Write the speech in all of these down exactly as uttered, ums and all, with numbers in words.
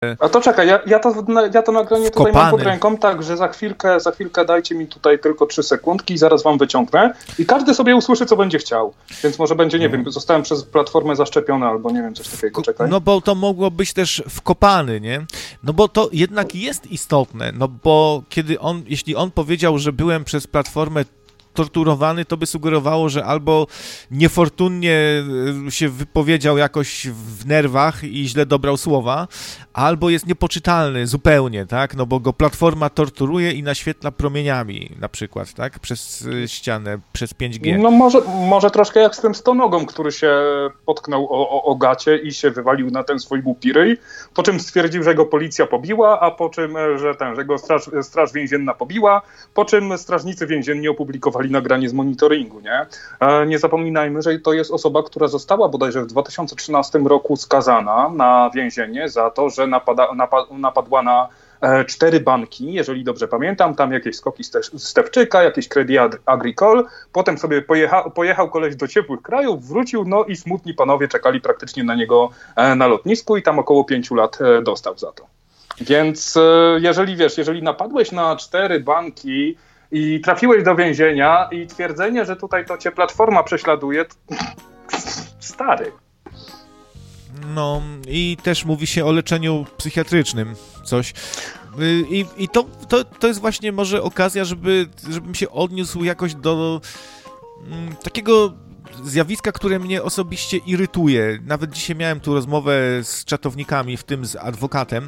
A to czekaj, ja, ja, to, ja to nagranie Wkopany. tutaj mam pod ręką, tak, że za chwilkę, za chwilkę dajcie mi tutaj tylko trzy sekundki i zaraz wam wyciągnę i każdy sobie usłyszy, co będzie chciał. Więc może będzie, nie no. wiem, zostałem przez platformę zaszczepiony albo nie wiem, coś takiego, czekaj. No bo to mogło być też wkopany, nie? No bo to jednak jest istotne, no bo kiedy on, jeśli on powiedział, że byłem przez platformę torturowany, to by sugerowało, że albo niefortunnie się wypowiedział jakoś w nerwach i źle dobrał słowa, albo jest niepoczytalny zupełnie, tak? No bo go platforma torturuje i naświetla promieniami na przykład, tak? Przez ścianę, przez pięć G. No może, może troszkę jak z tym stonogą, który się potknął o, o, o gacie i się wywalił na ten swój głupi ryj, po czym stwierdził, że go policja pobiła, a po czym, że ten, że go straż, straż więzienna pobiła, po czym strażnicy więzienni opublikowali nagranie z monitoringu, nie? Nie zapominajmy, że to jest osoba, która została bodajże w dwa tysiące trzynastym roku skazana na więzienie za to, że napada, napad, napadła na e, cztery banki, jeżeli dobrze pamiętam, tam jakieś skoki Stefczyka, jakieś Crédit Agricole, potem sobie pojecha, pojechał koleś do ciepłych krajów, wrócił, no i smutni panowie czekali praktycznie na niego e, na lotnisku i tam około pięciu lat e, dostał za to. Więc e, jeżeli wiesz, jeżeli napadłeś na cztery banki i trafiłeś do więzienia i twierdzenie, że tutaj to cię platforma prześladuje, to... stary. No i też mówi się o leczeniu psychiatrycznym, coś. I, i to, to, to jest właśnie może okazja, żeby, żebym się odniósł jakoś do mm, takiego zjawiska, które mnie osobiście irytuje. Nawet dzisiaj miałem tu rozmowę z czatownikami, w tym z adwokatem.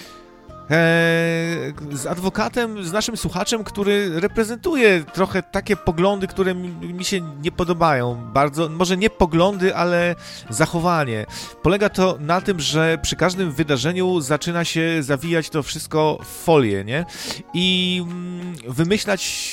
z adwokatem, z naszym słuchaczem, który reprezentuje trochę takie poglądy, które mi, mi się nie podobają. Bardzo, może nie poglądy, ale zachowanie. Polega to na tym, że przy każdym wydarzeniu zaczyna się zawijać to wszystko w folię, nie? I wymyślać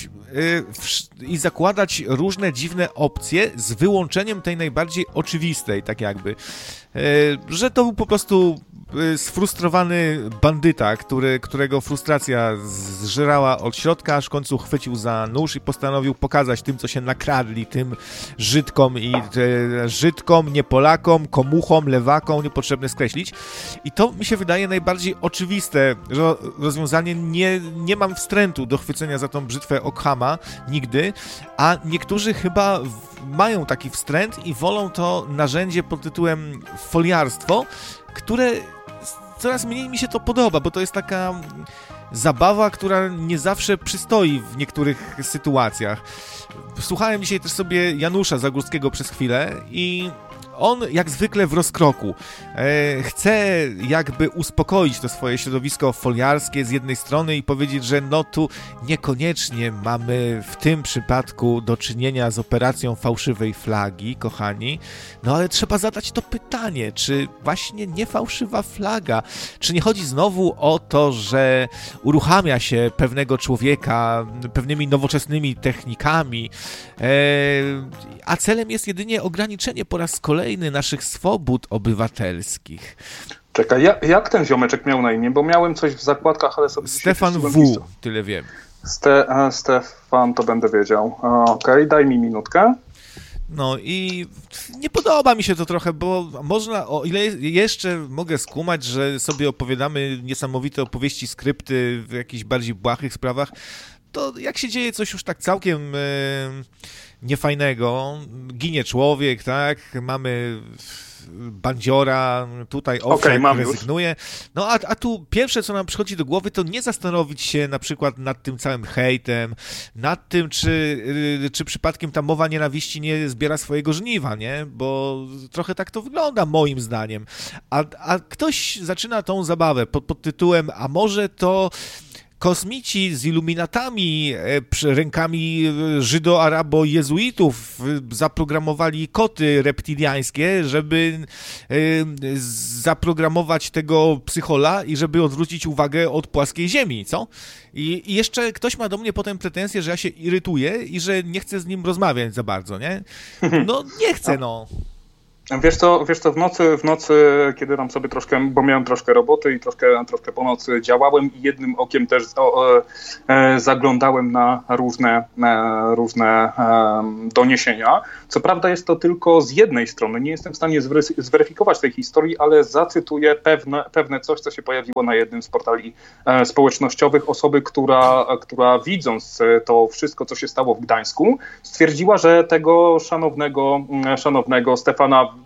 yy, i zakładać różne dziwne opcje z wyłączeniem tej najbardziej oczywistej, tak jakby. Yy, że to był po prostu sfrustrowany bandyta, który, którego frustracja zżerała od środka, aż w końcu chwycił za nóż i postanowił pokazać tym, co się nakradli, tym Żydkom i e, Żydkom, nie Polakom, komuchom, lewakom, niepotrzebne skreślić. I to mi się wydaje najbardziej oczywiste rozwiązanie. Nie, nie mam wstrętu do chwycenia za tą brzytwę Ockhama nigdy, a niektórzy chyba mają taki wstręt i wolą to narzędzie pod tytułem foliarstwo, które coraz mniej mi się to podoba, bo to jest taka zabawa, która nie zawsze przystoi w niektórych sytuacjach. Słuchałem dzisiaj też sobie Janusza Zagórskiego przez chwilę i on jak zwykle w rozkroku e, chce jakby uspokoić to swoje środowisko foliarskie z jednej strony i powiedzieć, że no tu niekoniecznie mamy w tym przypadku do czynienia z operacją fałszywej flagi, kochani, no ale trzeba zadać to pytanie, czy właśnie nie fałszywa flaga, czy nie chodzi znowu o to, że uruchamia się pewnego człowieka pewnymi nowoczesnymi technikami, e, a celem jest jedynie ograniczenie po raz kolejny naszych swobód obywatelskich. Czekaj, ja, jak ten ziomeczek miał na imię? Bo miałem coś w zakładkach, ale sobie... Stefan W., tyle wiem. Ste, a, Stefan, to będę wiedział. Okej, okay, daj mi minutkę. No i nie podoba mi się to trochę, bo można, o ile jeszcze mogę skumać, że sobie opowiadamy niesamowite opowieści, skrypty w jakichś bardziej błahych sprawach, to jak się dzieje coś już tak całkiem e, niefajnego, ginie człowiek, tak, mamy bandziora, tutaj owszem, okay, rezygnuje. Już. No a, a tu pierwsze, co nam przychodzi do głowy, to nie zastanowić się na przykład nad tym całym hejtem, nad tym, czy, czy przypadkiem ta mowa nienawiści nie zbiera swojego żniwa, nie? Bo trochę tak to wygląda, moim zdaniem. A, a ktoś zaczyna tą zabawę pod, pod tytułem, a może to kosmici z iluminatami, rękami żydo-arabo-jezuitów zaprogramowali koty reptiliańskie, żeby zaprogramować tego psychola i żeby odwrócić uwagę od płaskiej ziemi, co? I, i jeszcze ktoś ma do mnie potem pretensje, że ja się irytuję i że nie chcę z nim rozmawiać za bardzo, nie? No nie chcę, no. Wiesz co, wiesz co, w nocy, w nocy, kiedy tam sobie troszkę, bo miałem troszkę roboty i troszkę, troszkę po nocy działałem i jednym okiem też o, e, zaglądałem na różne, e, różne e, doniesienia. Co prawda jest to tylko z jednej strony, nie jestem w stanie zweryfikować tej historii, ale zacytuję pewne, pewne coś, co się pojawiło na jednym z portali e, społecznościowych. Osoby, która, która widząc to wszystko, co się stało w Gdańsku, stwierdziła, że tego szanownego, szanownego Stefana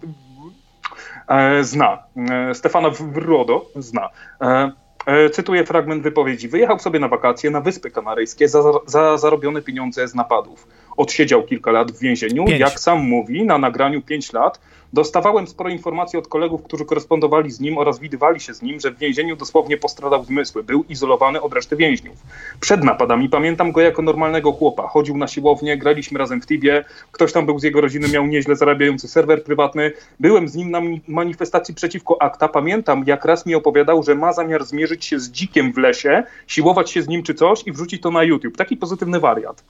zna. Stefana Wrodo zna. Cytuję fragment wypowiedzi. Wyjechał sobie na wakacje na Wyspy Kanaryjskie za, za zarobione pieniądze z napadów. Odsiedział kilka lat w więzieniu. Pięć. Jak sam mówi, na nagraniu pięć lat. Dostawałem sporo informacji od kolegów, którzy korespondowali z nim oraz widywali się z nim, że w więzieniu dosłownie postradał zmysły. Był izolowany od reszty więźniów. Przed napadami pamiętam go jako normalnego chłopa. Chodził na siłownię, graliśmy razem w Tibie. Ktoś tam był z jego rodziny, miał nieźle zarabiający serwer prywatny. Byłem z nim na manifestacji przeciwko akta. Pamiętam, jak raz mi opowiadał, że ma zamiar zmierzyć się z dzikiem w lesie, siłować się z nim czy coś i wrzucić to na YouTube. Taki pozytywny wariat.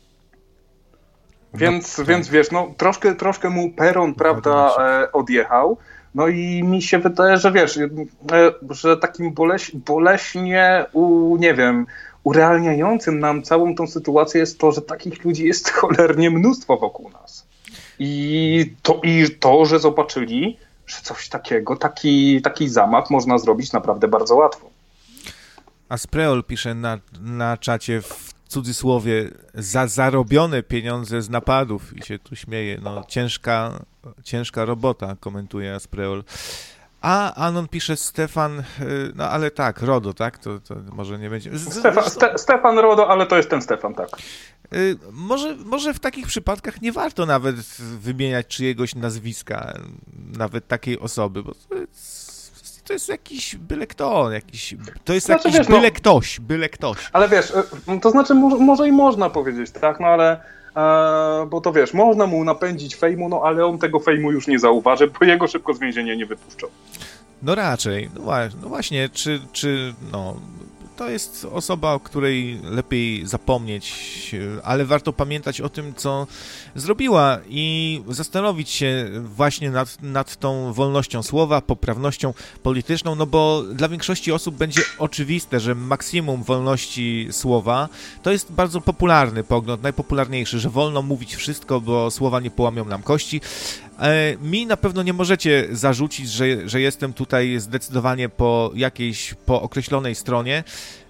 Więc, no, więc wiesz, no troszkę, troszkę mu peron, prawda, e, odjechał. No i mi się wydaje, że wiesz, e, że takim boleś, boleśnie, u, nie wiem, urealniającym nam całą tą sytuację jest to, że takich ludzi jest cholernie mnóstwo wokół nas. I to, i to że zobaczyli, że coś takiego, taki, taki zamach można zrobić naprawdę bardzo łatwo. Aspreol pisze na, na czacie w cudzysłowie za zarobione pieniądze z napadów i się tu śmieje. No ciężka, ciężka robota, komentuje Aspreol. A Anon pisze Stefan, no ale tak, Rodo, tak? To, to może nie będzie... Z, Stefan, Ste, Stefan Rodo, ale to jest ten Stefan, tak. Y, może, może w takich przypadkach nie warto nawet wymieniać czyjegoś nazwiska, nawet takiej osoby, bo to jest... To jest jakiś byle kto, jakiś, to jest znaczy, jakiś wiesz, byle no, ktoś, byle ktoś. Ale wiesz, to znaczy może, może i można powiedzieć, tak, no ale, e, bo to wiesz, można mu napędzić fejmu, no ale on tego fejmu już nie zauważy, bo jego szybko z więzienia nie wypuszczą. No raczej, no, no właśnie, czy, czy, no, to jest osoba, o której lepiej zapomnieć, ale warto pamiętać o tym, co zrobiła i zastanowić się właśnie nad, nad tą wolnością słowa, poprawnością polityczną, no bo dla większości osób będzie oczywiste, że maksimum wolności słowa to jest bardzo popularny pogląd, najpopularniejszy, że wolno mówić wszystko, bo słowa nie połamią nam kości. Mi na pewno nie możecie zarzucić, że, że jestem tutaj zdecydowanie po jakiejś, po określonej stronie,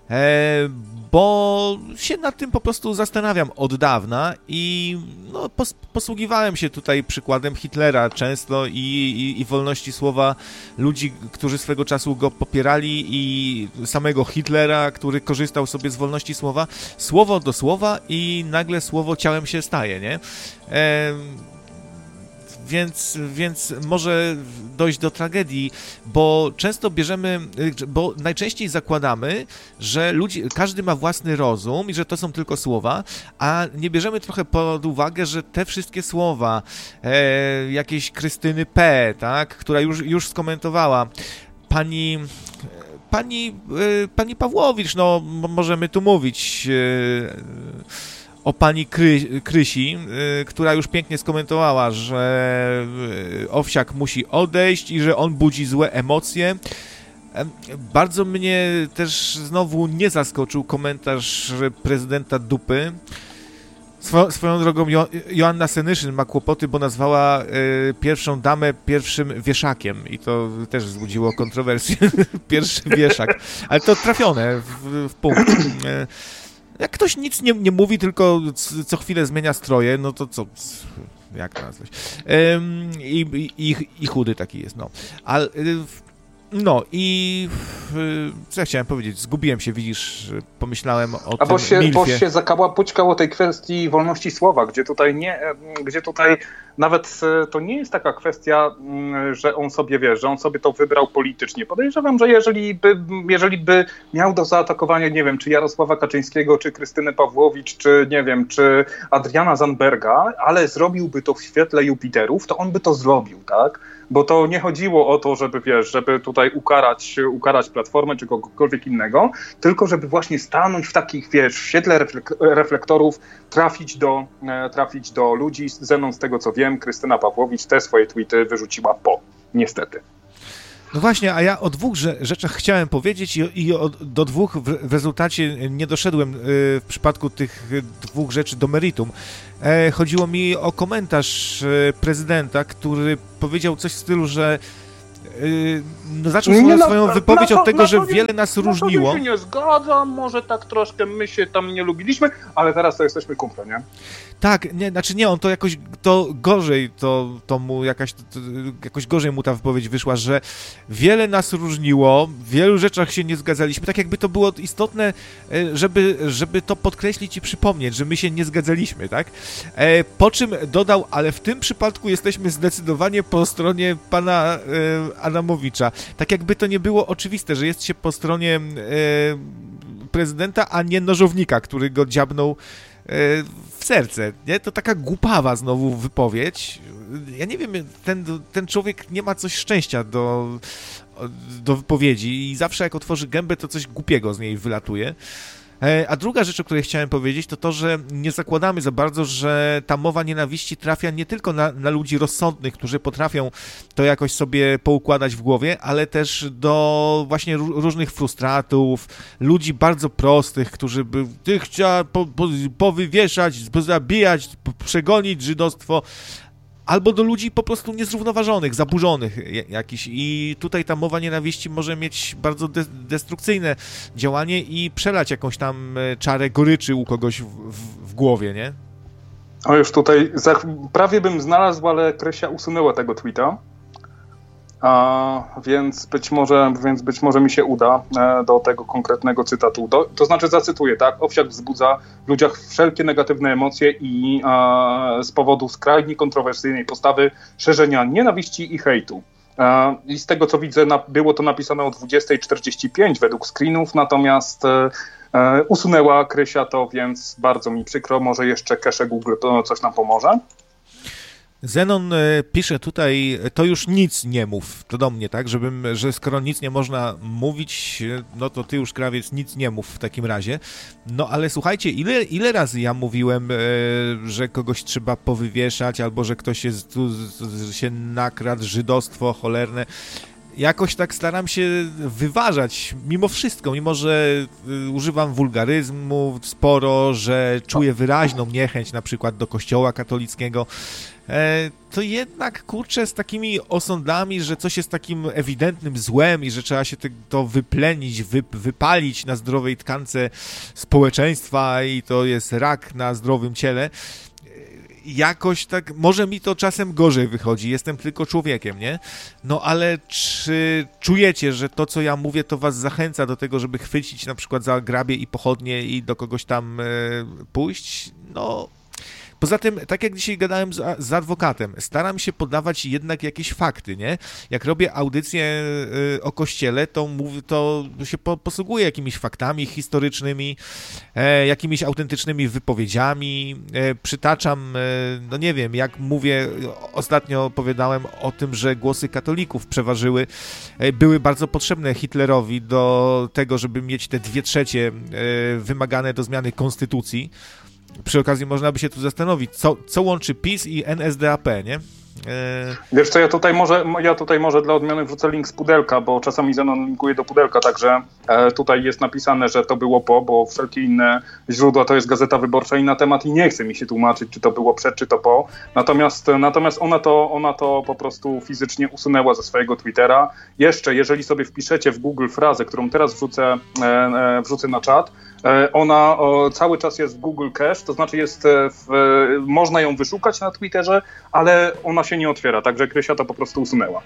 bo się nad tym po prostu zastanawiam od dawna i no, pos, posługiwałem się tutaj przykładem Hitlera często i, i, i wolności słowa ludzi, którzy swego czasu go popierali i samego Hitlera, który korzystał sobie z wolności słowa. Słowo do słowa i nagle słowo ciałem się staje, nie? E, Więc, więc może dojść do tragedii, bo często bierzemy, bo najczęściej zakładamy, że ludzie, każdy ma własny rozum i że to są tylko słowa, a nie bierzemy trochę pod uwagę, że te wszystkie słowa, e, jakiejś Krystyny P., tak, która już, już skomentowała, pani... Pani, e, pani Pawłowicz, no możemy tu mówić... E, o pani Kry, Krysi, y, która już pięknie skomentowała, że y, Owsiak musi odejść i że on budzi złe emocje. E, bardzo mnie też znowu nie zaskoczył komentarz prezydenta Dupy. Swo, swoją drogą jo, Joanna Senyszyn ma kłopoty, bo nazwała y, pierwszą damę pierwszym wieszakiem i to też wzbudziło kontrowersję. Pierwszy wieszak. Ale to trafione w, w punkt. Y, Jak ktoś nic nie, nie mówi, tylko co chwilę zmienia stroje, no to co, jak to nazwać? Ym, i, i, I chudy taki jest, no. Ale, no i co ja chciałem powiedzieć? Zgubiłem się, widzisz, pomyślałem o A tym bo się, milfie. bo się zakałapućkał o tej kwestii wolności słowa, gdzie tutaj nie, gdzie tutaj nawet to nie jest taka kwestia, że on sobie wie, że on sobie to wybrał politycznie. Podejrzewam, że jeżeli by, jeżeli by miał do zaatakowania, nie wiem, czy Jarosława Kaczyńskiego, czy Krystynę Pawłowicz, czy nie wiem, czy Adriana Zandberga, ale zrobiłby to w świetle Jupiterów, to on by to zrobił, tak? bo to nie chodziło o to, żeby, wiesz, żeby tutaj ukarać, ukarać Platformę czy kogokolwiek innego, tylko żeby właśnie stanąć w takich, wiesz, w świetle reflektorów, trafić do, trafić do ludzi. Zenon, z tego co wiem, Krystyna Pawłowicz te swoje tweety wyrzuciła po, niestety. No właśnie, a ja o dwóch rzeczach chciałem powiedzieć i, i o, do dwóch w, w rezultacie nie doszedłem y, w przypadku tych dwóch rzeczy do meritum. E, chodziło mi o komentarz y, prezydenta, który powiedział coś w stylu, że y, no, zaczął swoją, na, swoją wypowiedź to, od tego, że nie, wiele nas różniło. Na to się nie zgadzam, może tak troszkę my się tam nie lubiliśmy, ale teraz to jesteśmy kumple, nie? Tak, nie, znaczy nie, on to jakoś, to gorzej, to, to mu jakaś, to, jakoś gorzej mu ta wypowiedź wyszła, że wiele nas różniło, w wielu rzeczach się nie zgadzaliśmy, tak jakby to było istotne, żeby, żeby to podkreślić i przypomnieć, że my się nie zgadzaliśmy, tak? Po czym dodał, ale w tym przypadku jesteśmy zdecydowanie po stronie pana Adamowicza. Tak jakby to nie było oczywiste, że jest się po stronie prezydenta, a nie nożownika, który go dziabnął w serce, nie? To taka głupawa znowu wypowiedź. Ja nie wiem, ten, ten człowiek nie ma coś szczęścia do, do wypowiedzi i zawsze jak otworzy gębę, to coś głupiego z niej wylatuje. A druga rzecz, o której chciałem powiedzieć, to to, że nie zakładamy za bardzo, że ta mowa nienawiści trafia nie tylko na, na ludzi rozsądnych, którzy potrafią to jakoś sobie poukładać w głowie, ale też do właśnie różnych frustratów, ludzi bardzo prostych, którzy by ty chciał po, po, powywieszać, zabijać, przegonić żydostwo, albo do ludzi po prostu niezrównoważonych, zaburzonych jakiś. I tutaj ta mowa nienawiści może mieć bardzo de- destrukcyjne działanie i przelać jakąś tam czarę goryczy u kogoś w, w, w głowie, nie? O, już tutaj za, prawie bym znalazł, ale Krysia usunęła tego tweeta. A, więc, być może, więc być może mi się uda e, do tego konkretnego cytatu. Do, to znaczy zacytuję, tak? Owsiak wzbudza w ludziach wszelkie negatywne emocje i e, z powodu skrajnie kontrowersyjnej postawy szerzenia nienawiści i hejtu. E, I z tego co widzę, na, było to napisane o dwudziesta czterdzieści pięć według screenów, natomiast e, e, usunęła Krysia to, więc bardzo mi przykro. Może jeszcze cache Google to coś nam pomoże. Zenon pisze tutaj, to już nic nie mów, to do mnie, tak, żebym, że skoro nic nie można mówić, no to ty już, krawiec, nic nie mów w takim razie. No ale słuchajcie, ile, ile razy ja mówiłem, że kogoś trzeba powywieszać, albo że ktoś jest, tu się nakradł, żydostwo cholerne. Jakoś tak staram się wyważać, mimo wszystko, mimo że używam wulgaryzmu sporo, że czuję wyraźną niechęć na przykład do kościoła katolickiego, to jednak, kurczę, z takimi osądami, że coś jest takim ewidentnym złem i że trzeba się to wyplenić, wy, wypalić na zdrowej tkance społeczeństwa i to jest rak na zdrowym ciele, jakoś tak, może mi to czasem gorzej wychodzi, jestem tylko człowiekiem, nie? No ale czy czujecie, że to, co ja mówię, to was zachęca do tego, żeby chwycić na przykład za grabie i pochodnie i do kogoś tam e, pójść? No... Poza tym, tak jak dzisiaj gadałem z, z adwokatem, staram się podawać jednak jakieś fakty, nie? Jak robię audycję y, o Kościele, to, mówię, to się po, posługuję jakimiś faktami historycznymi, e, jakimiś autentycznymi wypowiedziami, e, przytaczam, e, no nie wiem, jak mówię, ostatnio opowiadałem o tym, że głosy katolików przeważyły, e, były bardzo potrzebne Hitlerowi do tego, żeby mieć te dwie trzecie e, wymagane do zmiany konstytucji. Przy okazji można by się tu zastanowić, co, co łączy PiS i N S D A P, nie? E... Wiesz co, ja tutaj, może, ja tutaj może dla odmiany wrzucę link z pudelka, bo czasami Zenon linkuje do pudelka, także e, tutaj jest napisane, że to było po, bo wszelkie inne źródła to jest Gazeta Wyborcza i na temat i nie chce mi się tłumaczyć, czy to było przed, czy to po. Natomiast, natomiast ona, to, ona to po prostu fizycznie usunęła ze swojego Twittera. Jeszcze, jeżeli sobie wpiszecie w Google frazę, którą teraz wrzucę, e, e, wrzucę na czat, ona o, cały czas jest w Google Cache, to znaczy jest w, można ją wyszukać na Twitterze, ale ona się nie otwiera, także Krysia to po prostu usunęła.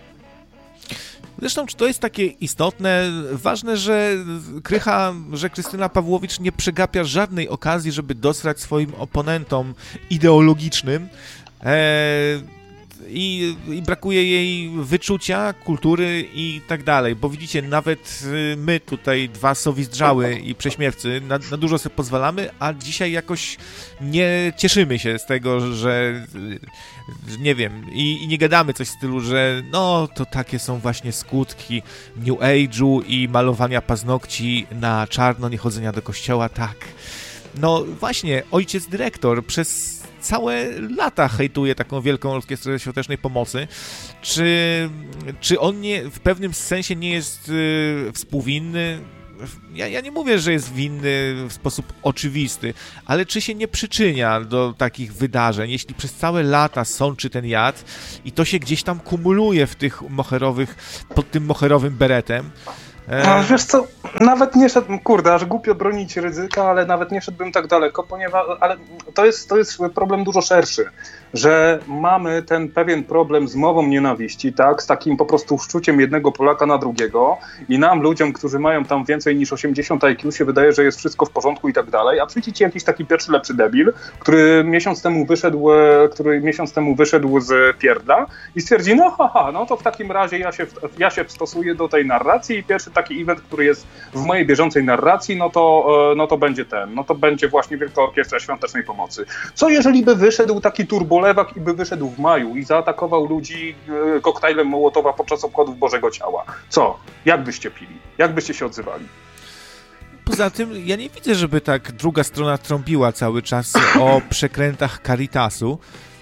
Zresztą, czy to jest takie istotne? Ważne, że Krycha, że Krystyna Pawłowicz nie przegapia żadnej okazji, żeby dosrać swoim oponentom ideologicznym. Eee, i, i brakuje jej wyczucia, kultury i tak dalej, bo widzicie, nawet my tutaj, dwa sowizdrzały i prześmiewcy, na, na dużo sobie pozwalamy, a dzisiaj jakoś nie cieszymy się z tego, że nie wiem, i, i nie gadamy coś w stylu, że no, to takie są właśnie skutki New Age'u i malowania paznokci na czarno, nie chodzenia do kościoła, tak. No właśnie, ojciec dyrektor przez całe lata hejtuje taką wielką orkiestrę świątecznej pomocy. Czy, czy on nie, w pewnym sensie nie jest y, współwinny? Ja, ja nie mówię, że jest winny w sposób oczywisty, ale czy się nie przyczynia do takich wydarzeń, jeśli przez całe lata sączy ten jad i to się gdzieś tam kumuluje w tych moherowych, pod tym moherowym beretem? No, wiesz co, nawet nie szedłbym, kurde, aż głupio bronić ryzyka, ale nawet nie szedłbym tak daleko, ponieważ, ale to jest, to jest problem dużo szerszy, że mamy ten pewien problem z mową nienawiści, tak, z takim po prostu szczuciem jednego Polaka na drugiego i nam, ludziom, którzy mają tam więcej niż osiemdziesiąt I Q, się wydaje, że jest wszystko w porządku i tak dalej, a przyjdzie ci jakiś taki pierwszy lepszy debil, który miesiąc temu wyszedł, który miesiąc temu wyszedł z pierdla i stwierdzi, no haha, no to w takim razie ja się, ja się wstosuję do tej narracji i pierwszy taki event, który jest w mojej bieżącej narracji, no to, no to będzie ten, no to będzie właśnie Wielka Orkiestra Świątecznej Pomocy. Co jeżeli by wyszedł taki turbolewak i by wyszedł w maju i zaatakował ludzi koktajlem Mołotowa podczas obchodów Bożego Ciała? Co? Jak byście pili? Jak byście się odzywali? Poza tym ja nie widzę, żeby tak druga strona trąbiła cały czas o przekrętach Caritasu.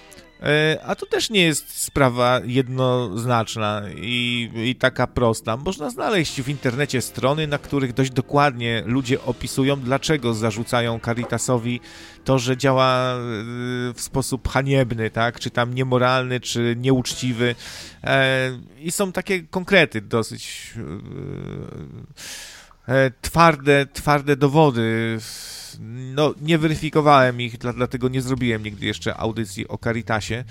A to też nie jest sprawa jednoznaczna i, i taka prosta. Można znaleźć w internecie strony, na których dość dokładnie ludzie opisują, dlaczego zarzucają Caritasowi to, że działa w sposób haniebny, tak? Czy tam niemoralny, czy nieuczciwy. I są takie konkrety dosyć twarde, twarde dowody. No, nie weryfikowałem ich, dlatego nie zrobiłem nigdy jeszcze audycji o Caritasie,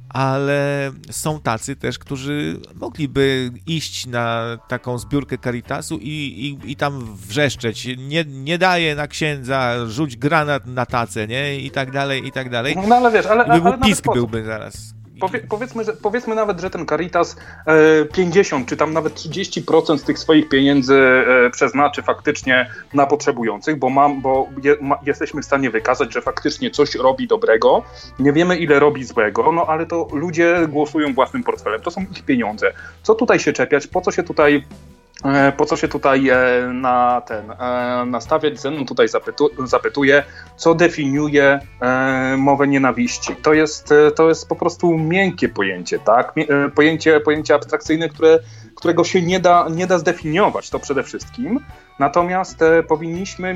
ale są tacy też, którzy mogliby iść na taką zbiórkę Caritasu i, i, i tam wrzeszczeć. Nie, nie daje na księdza, rzuć granat na tacę, nie? I tak dalej, i tak dalej. No ale wiesz, ale, ale, był ale pisk byłby zaraz. Powie, powiedzmy, że, powiedzmy nawet, że ten Caritas e, pięćdziesiąt czy tam nawet trzydzieści procent z tych swoich pieniędzy e, przeznaczy faktycznie na potrzebujących, bo, mam, bo je, ma, jesteśmy w stanie wykazać, że faktycznie coś robi dobrego. Nie wiemy, ile robi złego, no ale to ludzie głosują własnym portfelem. To są ich pieniądze. Co tutaj się czepiać? Po co się tutaj... Po co się tutaj na ten nastawiać? Zenon tutaj zapytu, zapytuje, co definiuje mowę nienawiści. To jest, to jest po prostu miękkie pojęcie, tak? Pojęcie, pojęcie abstrakcyjne, które, którego się nie da, nie da zdefiniować, to przede wszystkim. Natomiast powinniśmy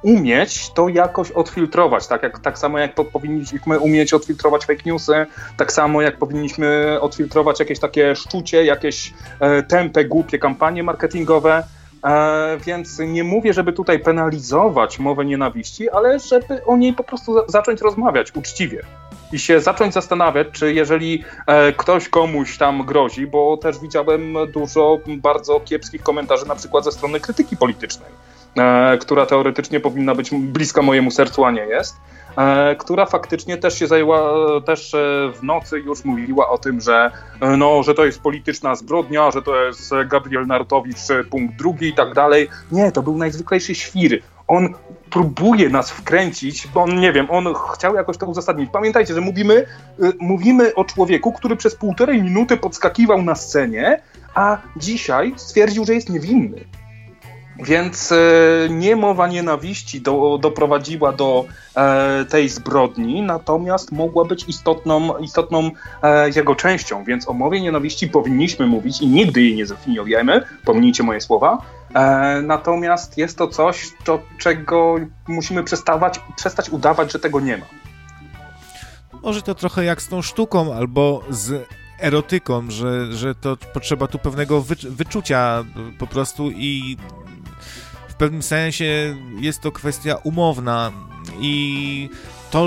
umieć to jakoś odfiltrować, tak, jak, tak samo jak powinniśmy umieć odfiltrować fake newsy, tak samo jak powinniśmy odfiltrować jakieś takie szczucie, jakieś e, tępe, głupie kampanie marketingowe, e, więc nie mówię, żeby tutaj penalizować mowę nienawiści, ale żeby o niej po prostu za- zacząć rozmawiać uczciwie i się zacząć zastanawiać, czy jeżeli e, ktoś komuś tam grozi, bo też widziałem dużo bardzo kiepskich komentarzy, na przykład ze strony krytyki politycznej, E, która teoretycznie powinna być bliska mojemu sercu, a nie jest, e, która faktycznie też się zajęła, też e, w nocy już mówiła o tym, że, e, no, że to jest polityczna zbrodnia, że to jest Gabriel Narutowicz punkt drugi i tak dalej. Nie, to był najzwyklejszy świr. On próbuje nas wkręcić, bo on, nie wiem, on chciał jakoś to uzasadnić. Pamiętajcie, że mówimy, y, mówimy o człowieku, który przez półtorej minuty podskakiwał na scenie, a dzisiaj stwierdził, że jest niewinny. Więc e, nie mowa nienawiści do, doprowadziła do e, tej zbrodni, natomiast mogła być istotną, istotną e, jego częścią, więc o mowie nienawiści powinniśmy mówić i nigdy jej nie zdefiniujemy, pomnijcie moje słowa, e, natomiast jest to coś, do czego musimy przestawać, przestać udawać, że tego nie ma. Może to trochę jak z tą sztuką albo z erotyką, że, że to potrzeba tu pewnego wycz- wyczucia po prostu i w pewnym sensie jest to kwestia umowna i to,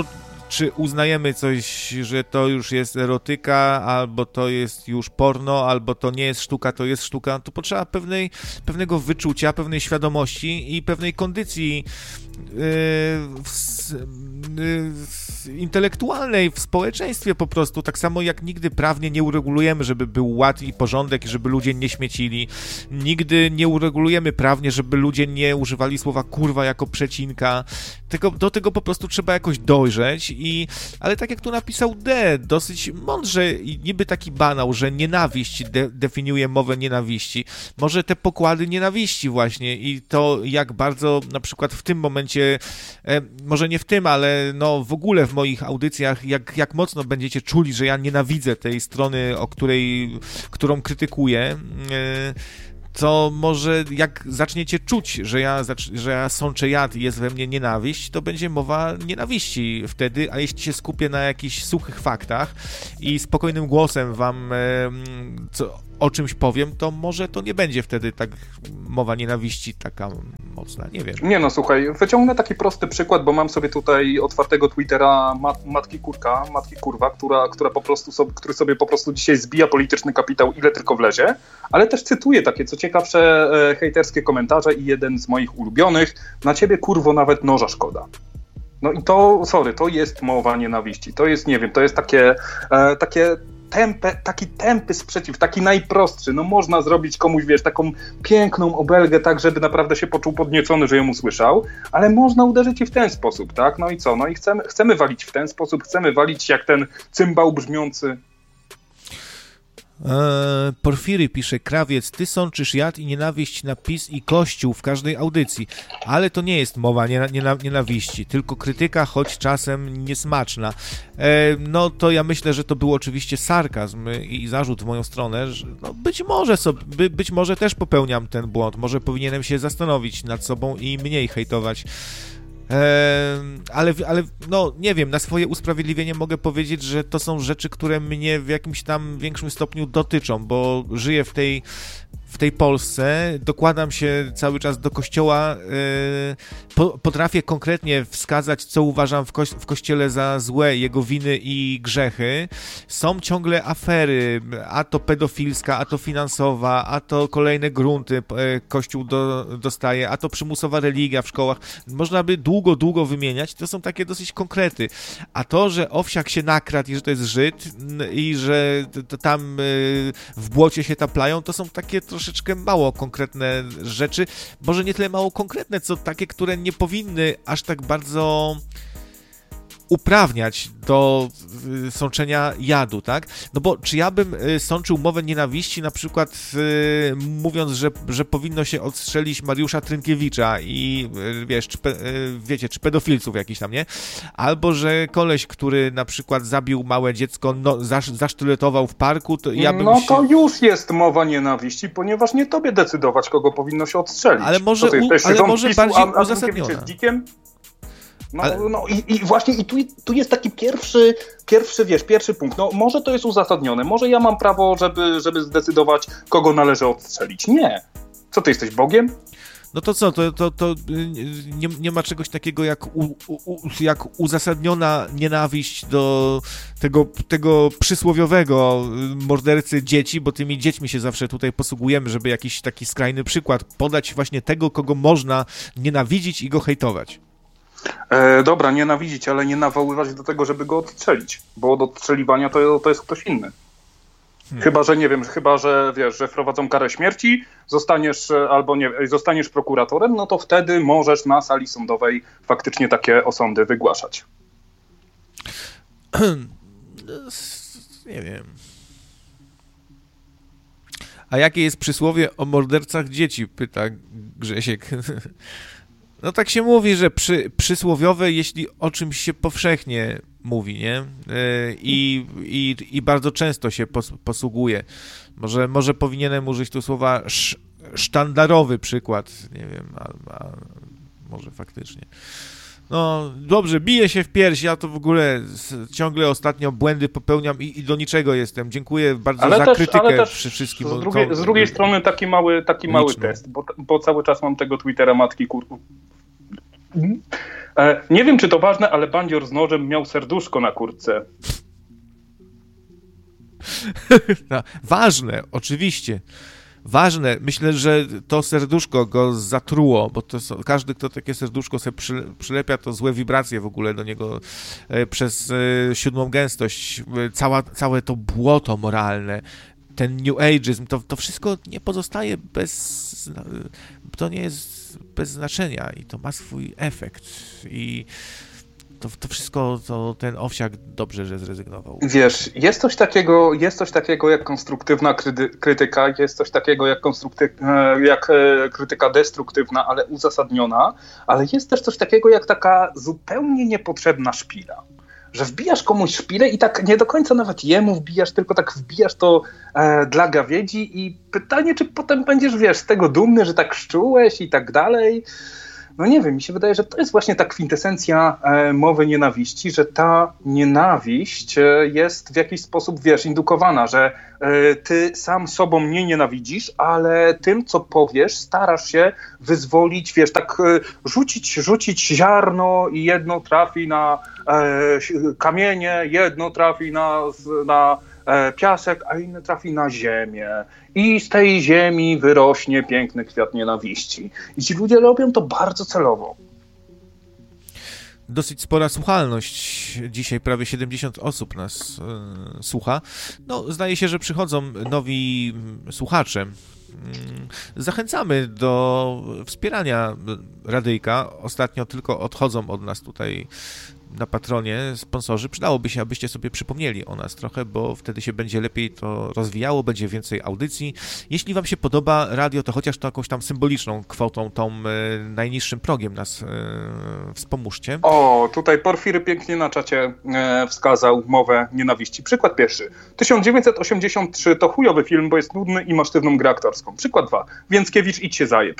czy uznajemy coś, że to już jest erotyka, albo to jest już porno, albo to nie jest sztuka, to jest sztuka, to potrzeba pewnej, pewnego wyczucia, pewnej świadomości i pewnej kondycji yy, w, yy, intelektualnej w społeczeństwie po prostu, tak samo jak nigdy prawnie nie uregulujemy, żeby był ład i porządek i żeby ludzie nie śmiecili, nigdy nie uregulujemy prawnie, żeby ludzie nie używali słowa kurwa jako przecinka, tylko do tego po prostu trzeba jakoś dojrzeć i, ale tak jak tu napisał D, dosyć mądrze i niby taki banał, że nienawiść de- definiuje mowę nienawiści, może te pokłady nienawiści właśnie i to jak bardzo na przykład w tym momencie, e, może nie w tym, ale no w ogóle w moich audycjach, jak, jak mocno będziecie czuli, że ja nienawidzę tej strony, o której, którą krytykuję, e, to może jak zaczniecie czuć, że ja, że ja sączę jad i jest we mnie nienawiść, to będzie mowa nienawiści wtedy, a jeśli się skupię na jakichś suchych faktach i spokojnym głosem wam e, co, o czymś powiem, to może to nie będzie wtedy tak mowa nienawiści taka mocna, nie wiem. Nie no, słuchaj, wyciągnę taki prosty przykład, bo mam sobie tutaj otwartego Twittera mat, Matki Kurka, Matki Kurwa, która, która po prostu sobie, który sobie po prostu dzisiaj zbija polityczny kapitał, ile tylko wlezie, ale też cytuję takie, co ciekawsze, e, hejterskie komentarze i jeden z moich ulubionych: na ciebie kurwo nawet noża szkoda. No i to, sorry, to jest mowa nienawiści, to jest, nie wiem, to jest takie, e, takie Tempę, taki tępy sprzeciw, taki najprostszy. No można zrobić komuś, wiesz, taką piękną obelgę tak, żeby naprawdę się poczuł podniecony, że ją usłyszał, ale można uderzyć i w ten sposób, tak? No i co? No i chcemy, chcemy walić w ten sposób, chcemy walić jak ten cymbał brzmiący. Eee, Porfiry pisze: Krawiec, ty sączysz jad i nienawiść na PiS i Kościół w każdej audycji, ale to nie jest mowa niena, niena, nienawiści, tylko krytyka, choć czasem niesmaczna. Eee, no to ja myślę, że to był oczywiście sarkazm i zarzut w moją stronę, że no być może sobie, by, być może też popełniam ten błąd, może powinienem się zastanowić nad sobą i mniej hejtować. Eee, ale, ale no nie wiem, na swoje usprawiedliwienie mogę powiedzieć, że to są rzeczy, które mnie w jakimś tam większym stopniu dotyczą, bo żyję w tej w tej Polsce, dokładam się cały czas do kościoła, yy, po, potrafię konkretnie wskazać, co uważam w, ko- w kościele za złe, jego winy i grzechy. Są ciągle afery, a to pedofilska, a to finansowa, a to kolejne grunty yy, kościół do, dostaje, a to przymusowa religia w szkołach. Można by długo, długo wymieniać, to są takie dosyć konkrety. A to, że Owsiak się nakradł i że to jest Żyd i że to, to tam yy, w błocie się taplają, to są takie troszeczkę mało konkretne rzeczy, może nie tyle mało konkretne, co takie, które nie powinny aż tak bardzo uprawniać do y, sączenia jadu, tak? No bo czy ja bym y, sączył mowę nienawiści na przykład y, mówiąc, że, że powinno się odstrzelić Mariusza Trynkiewicza i y, wiesz, czy pe, y, wiecie, czy pedofilców jakiś tam, nie? Albo, że koleś, który na przykład zabił małe dziecko, no, zasz, zasztyletował w parku, to ja bym No się... to już jest mowa nienawiści, ponieważ nie tobie decydować, kogo powinno się odstrzelić. Ale może, ty, u, ale może PiSu, bardziej a, a uzasadnione. jest dzikiem? No, Ale... no i, i właśnie i tu, tu jest taki pierwszy, pierwszy, wiesz, pierwszy punkt. No może to jest uzasadnione, może ja mam prawo, żeby, żeby zdecydować, kogo należy odstrzelić. Nie. Co, ty jesteś Bogiem? No to co, to, to, to nie, nie ma czegoś takiego jak, u, u, jak uzasadniona nienawiść do tego, tego przysłowiowego mordercy dzieci, bo tymi dziećmi się zawsze tutaj posługujemy, żeby jakiś taki skrajny przykład podać właśnie tego, kogo można nienawidzić i go hejtować. E, dobra, nienawidzić, ale nie nawoływać do tego, żeby go odstrzelić, bo od odstrzeliwania to, to jest ktoś inny. Hmm. Chyba, że nie wiem, chyba, że wiesz, że wprowadzą karę śmierci, zostaniesz albo nie, zostaniesz prokuratorem, no to wtedy możesz na sali sądowej faktycznie takie osądy wygłaszać. Nie wiem. A jakie jest przysłowie o mordercach dzieci? Pyta Grzesiek. No tak się mówi, że przy, przysłowiowe, jeśli o czymś się powszechnie mówi, nie? I, i, i bardzo często się pos, posługuje. Może, może powinienem użyć tu słowa sz, sztandarowy przykład, nie wiem, a, a może faktycznie. No dobrze, biję się w pierś, ja to w ogóle ciągle ostatnio błędy popełniam i, i do niczego jestem. Dziękuję bardzo ale za też, krytykę ale też przy wszystkim. Z drugiej, to, z drugiej strony taki mały, taki mały test, bo, bo cały czas mam tego Twittera Matki Kur... E, nie wiem, czy to ważne, ale bandzior z nożem miał serduszko na kurtce. No, ważne, oczywiście. Ważne. Myślę, że to serduszko go zatruło, bo to są, każdy, kto takie serduszko sobie przy, przylepia, to złe wibracje w ogóle do niego e, przez e, siódmą gęstość, e, cała, całe to błoto moralne, ten New Ageism, to, to wszystko nie pozostaje bez... To nie jest bez znaczenia i to ma swój efekt. I to, to wszystko, to ten Owsiak dobrze, że zrezygnował. Wiesz, jest coś takiego, jest coś takiego jak konstruktywna krytyka, jest coś takiego jak, jak krytyka destruktywna, ale uzasadniona, ale jest też coś takiego jak taka zupełnie niepotrzebna szpila. Że wbijasz komuś szpilę i tak nie do końca nawet jemu wbijasz, tylko tak wbijasz to e, dla gawiedzi i pytanie, czy potem będziesz, wiesz, z tego dumny, że tak szczułeś i tak dalej. No nie wiem, mi się wydaje, że to jest właśnie ta kwintesencja e, mowy nienawiści, że ta nienawiść e, jest w jakiś sposób, wiesz, indukowana, że e, ty sam sobą nie nienawidzisz, ale tym, co powiesz, starasz się wyzwolić, wiesz, tak e, rzucić, rzucić ziarno i jedno trafi na e, kamienie, jedno trafi na, na e, piasek, a inne trafi na ziemię. I z tej ziemi wyrośnie piękny kwiat nienawiści. I ci ludzie robią to bardzo celowo. Dosyć spora słuchalność. Dzisiaj prawie siedemdziesiąt osób nas e, słucha. No, zdaje się, że przychodzą nowi słuchacze. Zachęcamy do wspierania radyjka. Ostatnio tylko odchodzą od nas tutaj na Patronie sponsorzy. Przydałoby się, abyście sobie przypomnieli o nas trochę, bo wtedy się będzie lepiej to rozwijało, będzie więcej audycji. Jeśli wam się podoba radio, to chociaż to jakąś tam symboliczną kwotą, tą e, najniższym progiem nas e, wspomóżcie. O, tutaj Porfiry pięknie na czacie e, wskazał mowę nienawiści. Przykład pierwszy. tysiąc dziewięćset osiemdziesiąt trzy to chujowy film, bo jest nudny i ma sztywną grę aktorską. Przykład dwa. Więckiewicz, idź się zajeb.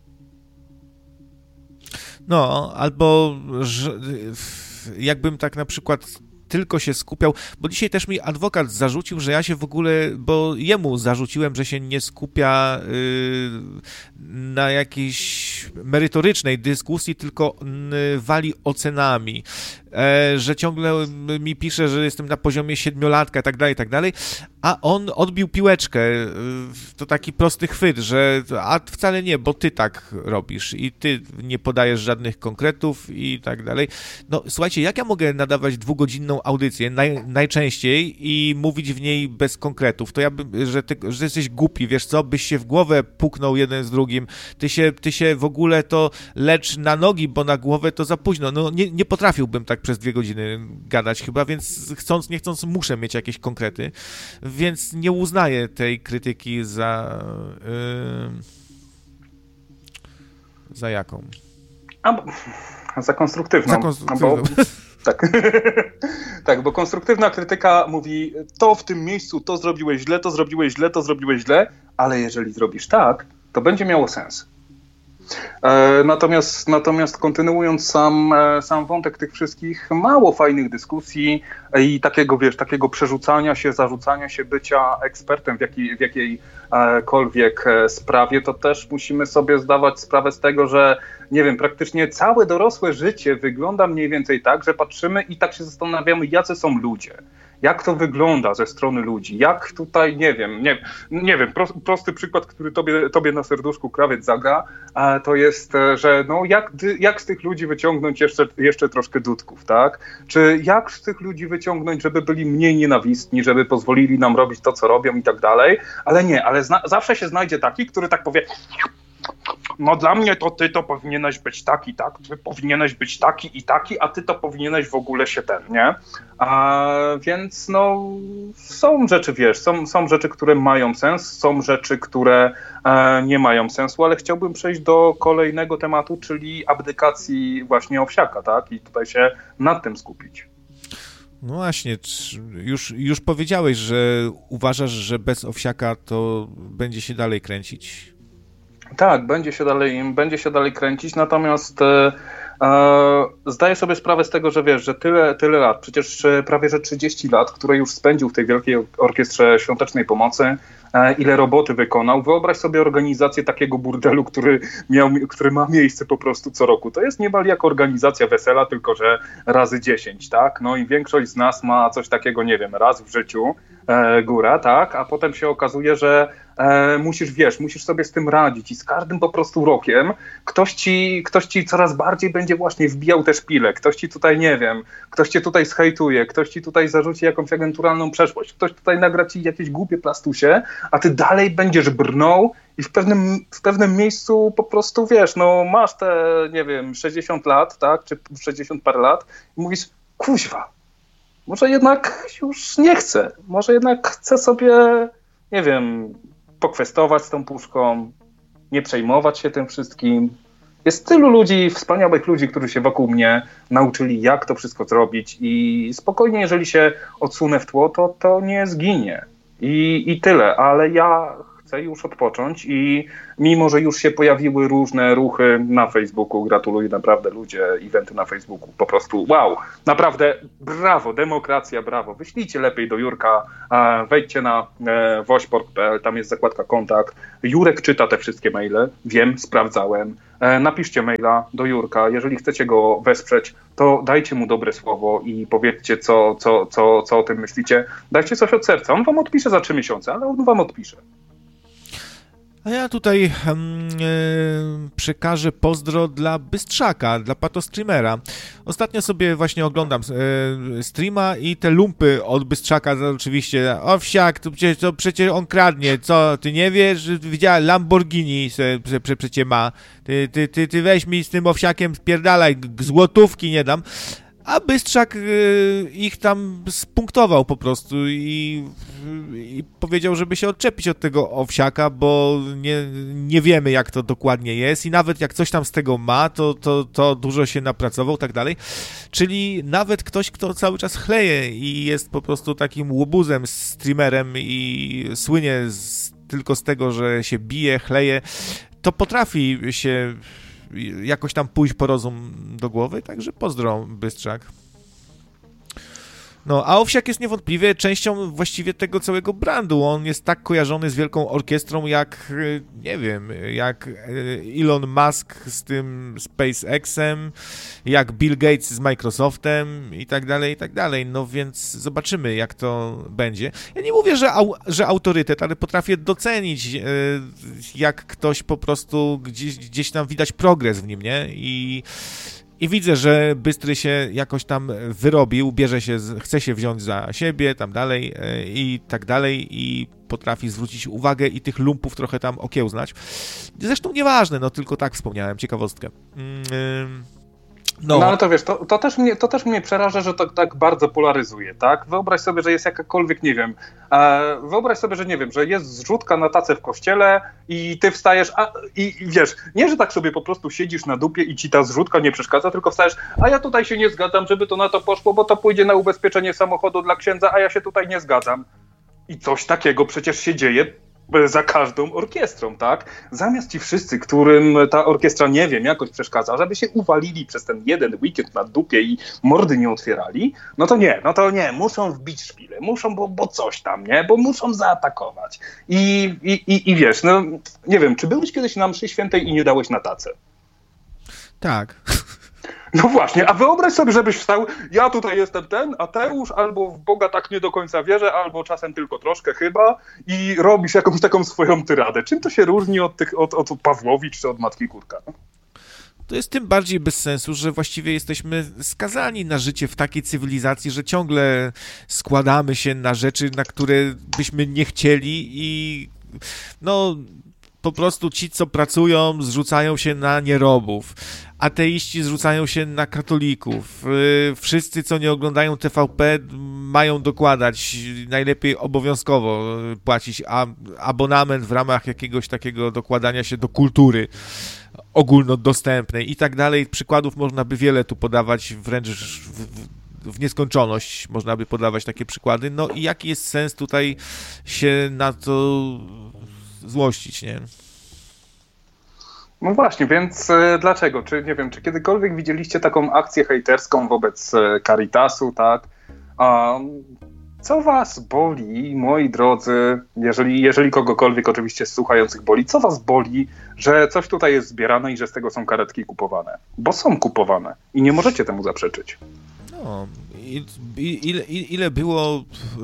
No, albo że, jakbym tak na przykład tylko się skupiał, bo dzisiaj też mi adwokat zarzucił, że ja się w ogóle, bo jemu zarzuciłem, że się nie skupia yy, na jakiejś merytorycznej dyskusji, tylko yy, wali ocenami, e, że ciągle mi pisze, że jestem na poziomie siedmiolatka i tak dalej, i tak dalej, a on odbił piłeczkę, yy, to taki prosty chwyt, że a wcale nie, bo ty tak robisz i ty nie podajesz żadnych konkretów i tak dalej. No słuchajcie, jak ja mogę nadawać dwugodzinną audycję naj, najczęściej i mówić w niej bez konkretów? To ja bym, że, ty, że jesteś głupi, wiesz co, byś się w głowę puknął jeden z drugim, ty się, ty się w ogóle to lecz na nogi, bo na głowę to za późno. No nie, nie potrafiłbym tak przez dwie godziny gadać chyba, więc chcąc, nie chcąc muszę mieć jakieś konkrety, więc nie uznaję tej krytyki za yy, za jaką? A, za konstruktywną. Za konstruktywną. Bo, tak. Tak, bo konstruktywna krytyka mówi, to w tym miejscu, to zrobiłeś źle, to zrobiłeś źle, to zrobiłeś źle, ale jeżeli zrobisz tak, to będzie miało sens. E, natomiast, natomiast kontynuując sam, e, sam wątek tych wszystkich mało fajnych dyskusji i takiego, wiesz, takiego przerzucania się, zarzucania się bycia ekspertem w, jakiej, w jakiejkolwiek sprawie, to też musimy sobie zdawać sprawę z tego, że nie wiem, praktycznie całe dorosłe życie wygląda mniej więcej tak, że patrzymy i tak się zastanawiamy, jacy są ludzie. Jak to wygląda ze strony ludzi? Jak tutaj, nie wiem, nie, nie wiem, prosty przykład, który tobie, tobie na serduszku krawiec zagra, to jest, że no jak, jak z tych ludzi wyciągnąć jeszcze, jeszcze troszkę dudków, tak? Czy jak z tych ludzi wyciągnąć, żeby byli mniej nienawistni, żeby pozwolili nam robić to, co robią i tak dalej, ale nie, ale zna, zawsze się znajdzie taki, który tak powie, no dla mnie to ty to powinieneś być taki, tak, ty powinieneś być taki i taki, a ty to powinieneś w ogóle się ten, nie? A, więc no są rzeczy, wiesz, są, są rzeczy, które mają sens, są rzeczy, które e, nie mają sensu, ale chciałbym przejść do kolejnego tematu, czyli abdykacji właśnie Owsiaka, tak, i tutaj się nad tym skupić. No właśnie, już, już powiedziałeś, że uważasz, że bez Owsiaka to będzie się dalej kręcić? Tak, będzie się dalej, będzie się dalej kręcić, natomiast e, e, zdaję sobie sprawę z tego, że wiesz, że tyle, tyle lat, przecież prawie że trzydzieści lat, które już spędził w tej Wielkiej Orkiestrze Świątecznej Pomocy, ile roboty wykonał. Wyobraź sobie organizację takiego burdelu, który, miał, który ma miejsce po prostu co roku. To jest niemal jak organizacja wesela, tylko że razy dziesięć, tak? No i większość z nas ma coś takiego, nie wiem, raz w życiu, e, góra, tak? A potem się okazuje, że e, musisz, wiesz, musisz sobie z tym radzić i z każdym po prostu rokiem ktoś ci, ktoś ci coraz bardziej będzie właśnie wbijał te szpile, ktoś ci tutaj, nie wiem, ktoś cię tutaj zhejtuje, ktoś ci tutaj zarzuci jakąś agenturalną przeszłość, ktoś tutaj nagra ci jakieś głupie plastusie, a ty dalej będziesz brnął i w pewnym, w pewnym miejscu po prostu, wiesz, no masz te, nie wiem, sześćdziesiąt lat, tak, czy sześćdziesiąt parę lat i mówisz, kuźwa, może jednak już nie chcę, może jednak chcę sobie, nie wiem, pokwestować z tą puszką, nie przejmować się tym wszystkim. Jest tylu ludzi, wspaniałych ludzi, którzy się wokół mnie nauczyli, jak to wszystko zrobić i spokojnie, jeżeli się odsunę w tło, to to nie zginie. I, i tyle, ale ja chcę już odpocząć i mimo, że już się pojawiły różne ruchy na Facebooku, gratuluję naprawdę ludzie, eventy na Facebooku, po prostu wow, naprawdę brawo, demokracja, brawo, wyślijcie lepiej do Jurka, wejdźcie na wośporg kropka p l, tam jest zakładka kontakt, Jurek czyta te wszystkie maile, wiem, sprawdzałem, napiszcie maila do Jurka, jeżeli chcecie go wesprzeć, to dajcie mu dobre słowo i powiedzcie, co, co, co, co o tym myślicie, dajcie coś od serca, on wam odpisze za trzy miesiące, ale on wam odpisze. A ja tutaj um, e, przekażę pozdro dla Bystrzaka, dla patostreamera. Ostatnio sobie właśnie oglądam e, streama i te lumpy od Bystrzaka, to oczywiście, owsiak, to przecież, to przecież on kradnie, co, ty nie wiesz, widziałem, Lamborghini se, se, se, przecie ma, ty, ty, ty, ty weź mi z tym owsiakiem spierdalaj, złotówki nie dam. A Bystrzak y, ich tam spunktował po prostu i, i powiedział, żeby się odczepić od tego owsiaka, bo nie, nie wiemy, jak to dokładnie jest i nawet jak coś tam z tego ma, to, to, to dużo się napracował i tak dalej. Czyli nawet ktoś, kto cały czas chleje i jest po prostu takim łobuzem, streamerem i słynie z, tylko z tego, że się bije, chleje, to potrafi się jakoś tam pójść po rozum do głowy, także pozdro, Bystrzak. No, a Owsiak jest niewątpliwie częścią właściwie tego całego brandu. On jest tak kojarzony z wielką orkiestrą jak, nie wiem, jak Elon Musk z tym SpaceXem, jak Bill Gates z Microsoftem i tak dalej, i tak dalej. No więc zobaczymy, jak to będzie. Ja nie mówię, że, au, że autorytet, ale potrafię docenić, jak ktoś po prostu gdzieś, gdzieś tam widać progres w nim, nie? I I widzę, że Bystry się jakoś tam wyrobił, bierze się, chce się wziąć za siebie, tam dalej i tak dalej i potrafi zwrócić uwagę i tych lumpów trochę tam okiełznać. Zresztą nieważne, no tylko tak wspomniałem, ciekawostkę. No, no ale to wiesz, to, to, też mnie, to też mnie przeraża, że to tak bardzo polaryzuje, tak? Wyobraź sobie, że jest jakakolwiek, nie wiem, e, wyobraź sobie, że nie wiem, że jest zrzutka na tacę w kościele i ty wstajesz, a, i, i wiesz, nie, że tak sobie po prostu siedzisz na dupie i ci ta zrzutka nie przeszkadza, tylko wstajesz, a ja tutaj się nie zgadzam, żeby to na to poszło, bo to pójdzie na ubezpieczenie samochodu dla księdza, a ja się tutaj nie zgadzam. I coś takiego przecież się dzieje za każdą orkiestrą, tak? Zamiast ci wszyscy, którym ta orkiestra, nie wiem, jakoś przeszkadza, żeby się uwalili przez ten jeden weekend na dupie i mordy nie otwierali, no to nie, no to nie, muszą wbić szpilę, muszą, bo, bo coś tam, nie? Bo muszą zaatakować. I, i, i, i wiesz, no nie wiem, czy byłeś kiedyś na mszy świętej i nie dałeś na tacę? Tak. No właśnie, a wyobraź sobie, żebyś wstał, ja tutaj jestem ten, ateusz, albo w Boga tak nie do końca wierzę, albo czasem tylko troszkę chyba i robisz jakąś taką swoją tyradę. Czym to się różni od, tych, od, od Pawłowicz czy od Matki Kurka? To jest tym bardziej bez sensu, że właściwie jesteśmy skazani na życie w takiej cywilizacji, że ciągle składamy się na rzeczy, na które byśmy nie chcieli i no po prostu ci, co pracują, zrzucają się na nierobów. Ateiści zrzucają się na katolików. Wszyscy, co nie oglądają T V P, mają dokładać, najlepiej obowiązkowo płacić abonament w ramach jakiegoś takiego dokładania się do kultury ogólnodostępnej i tak dalej. Przykładów można by wiele tu podawać, wręcz w, w nieskończoność można by podawać takie przykłady. No i jaki jest sens tutaj się na to złościć, nie? No właśnie, więc e, dlaczego? Czy nie wiem, czy kiedykolwiek widzieliście taką akcję hejterską wobec e, Caritasu, tak? A, co was boli, moi drodzy, jeżeli, jeżeli kogokolwiek oczywiście z słuchających boli, co was boli, że coś tutaj jest zbierane i że z tego są karetki kupowane? Bo są kupowane i nie możecie temu zaprzeczyć. No, ile, ile było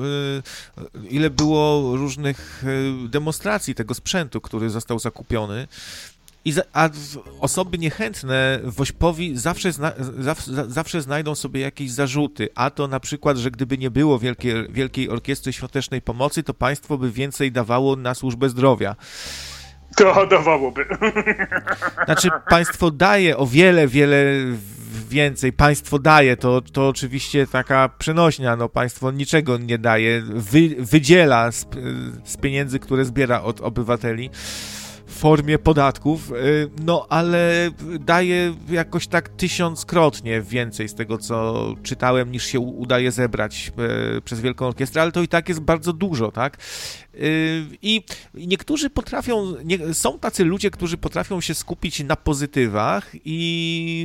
ile było różnych demonstracji tego sprzętu, który został zakupiony. I za, a osoby niechętne Wośpowi zawsze, zna, zawsze, zawsze znajdą sobie jakieś zarzuty, a to na przykład, że gdyby nie było Wielkiej, Wielkiej Orkiestry Świątecznej Pomocy, to państwo by więcej dawało na służbę zdrowia. To dawałoby. Znaczy państwo daje o wiele, wiele więcej. Państwo daje, to, to oczywiście taka przenośnia, no państwo niczego nie daje, wy, wydziela z, z pieniędzy, które zbiera od obywateli w formie podatków, no ale daje jakoś tak tysiąckrotnie więcej z tego, co czytałem, niż się udaje zebrać przez Wielką Orkiestrę, ale to i tak jest bardzo dużo, tak? I niektórzy potrafią, nie, są tacy ludzie, którzy potrafią się skupić na pozytywach i,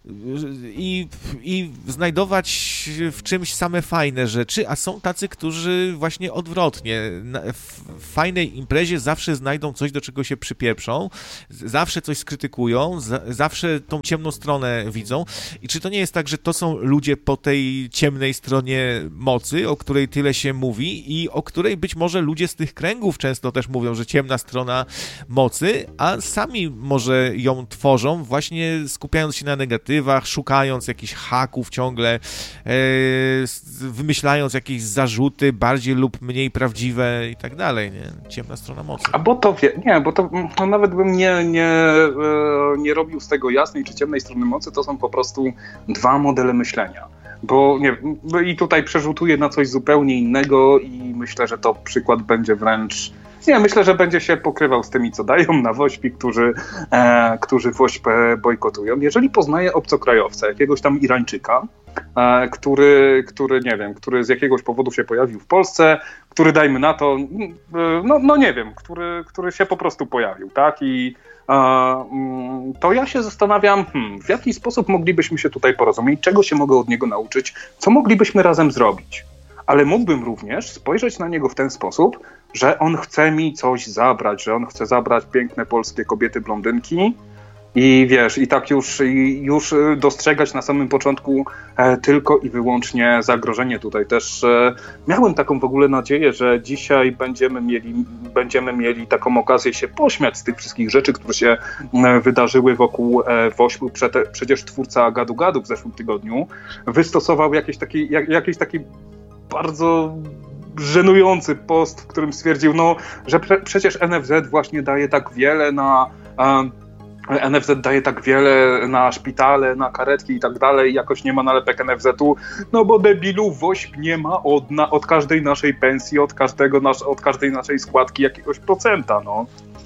i, i znajdować w czymś same fajne rzeczy, a są tacy, którzy właśnie odwrotnie, w fajnej imprezie zawsze znajdą coś, do czego się przypieprzą, zawsze coś skrytykują, zawsze tą ciemną stronę widzą. I czy to nie jest tak, że to są ludzie po tej ciemnej stronie mocy, o której tyle się mówi i o której być może ludzie z tych kręgów często też mówią, że ciemna strona mocy, a sami może ją tworzą, właśnie skupiając się na negatywach, szukając jakichś haków ciągle, e, wymyślając jakieś zarzuty bardziej lub mniej prawdziwe i tak dalej, nie? Ciemna strona mocy. A bo to wie, nie, bo to no nawet bym nie, nie, nie robił z tego jasnej czy ciemnej strony mocy, to są po prostu dwa modele myślenia. Bo nie, i tutaj przerzutuję na coś zupełnie innego i myślę, że to przykład będzie wręcz... Nie, myślę, że będzie się pokrywał z tymi, co dają na Wośpi, którzy, e, którzy Wośpę bojkotują. Jeżeli poznaję obcokrajowca, jakiegoś tam Irańczyka, e, który, który, nie wiem, który z jakiegoś powodu się pojawił w Polsce, który, dajmy na to, e, no, no nie wiem, który, który się po prostu pojawił, tak? I to ja się zastanawiam, hmm, w jaki sposób moglibyśmy się tutaj porozumieć, czego się mogę od niego nauczyć, co moglibyśmy razem zrobić. Ale mógłbym również spojrzeć na niego w ten sposób, że on chce mi coś zabrać, że on chce zabrać piękne polskie kobiety blondynki i wiesz, i tak już, i już dostrzegać na samym początku e, tylko i wyłącznie zagrożenie. Tutaj też e, miałem taką w ogóle nadzieję, że dzisiaj będziemy mieli, będziemy mieli taką okazję się pośmiać z tych wszystkich rzeczy, które się e, wydarzyły wokół e, Wośpy. Prze- przecież twórca Gadu Gadu w zeszłym tygodniu wystosował jakiś taki, jak, jakiś taki bardzo żenujący post, w którym stwierdził, no, że pre- przecież N F Z właśnie daje tak wiele na... E, N F Z daje tak wiele na szpitale, na karetki i tak dalej, jakoś nie ma nalepek N F Z-u, no bo debilu Wośp nie ma od, na, od każdej naszej pensji, od, każdego nasz, od każdej naszej składki jakiegoś procenta, no.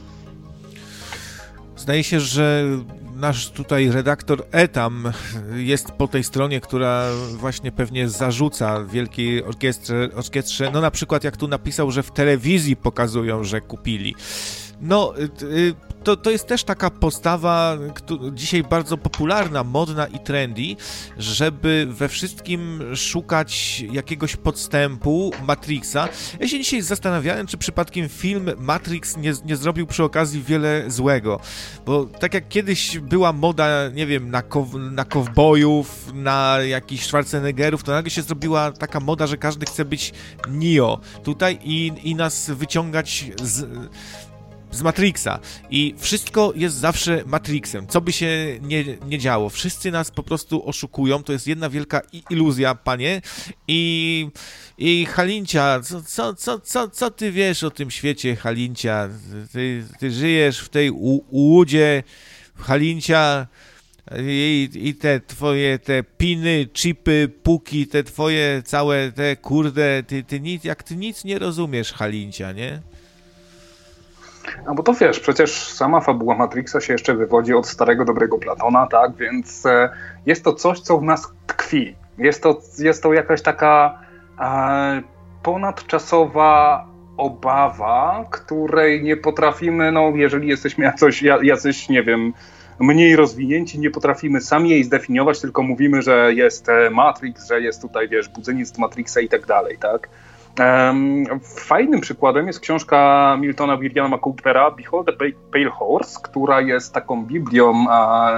Zdaje się, że nasz tutaj redaktor Etam jest po tej stronie, która właśnie pewnie zarzuca Wielkiej Orkiestrze, orkiestrze, no na przykład jak tu napisał, że w telewizji pokazują, że kupili. No, to, to jest też taka postawa dzisiaj bardzo popularna, modna i trendy, żeby we wszystkim szukać jakiegoś podstępu, Matrixa. Ja się dzisiaj zastanawiałem, czy przypadkiem film Matrix nie, nie zrobił przy okazji wiele złego, bo tak jak kiedyś była moda, nie wiem, na, kow- na kowbojów, na jakichś Schwarzeneggerów, to nagle się zrobiła taka moda, że każdy chce być Neo tutaj i, i nas wyciągać z... z Matrixa i wszystko jest zawsze Matrixem, co by się nie, nie działo. Wszyscy nas po prostu oszukują, to jest jedna wielka iluzja, panie. I, i Halincia, co, co, co, co, co ty wiesz o tym świecie, Halincia? Ty, ty żyjesz w tej u, łudzie, Halincia, i, i te twoje te piny, chipy, puki, te twoje całe te kurde, ty, ty nic, jak ty nic nie rozumiesz, Halincia, nie? No bo to wiesz, przecież sama fabuła Matrixa się jeszcze wywodzi od starego, dobrego Platona, tak? Więc jest to coś, co w nas tkwi. Jest to, jest to jakaś taka e, ponadczasowa obawa, której nie potrafimy, no jeżeli jesteśmy jacoś, jacyś, nie wiem, mniej rozwinięci, nie potrafimy sami jej zdefiniować, tylko mówimy, że jest Matrix, że jest tutaj, wiesz, budzeniec Matrixa i tak dalej, tak? Fajnym przykładem jest książka Miltona Williama Coopera Behold the Pale Horse, która jest taką biblią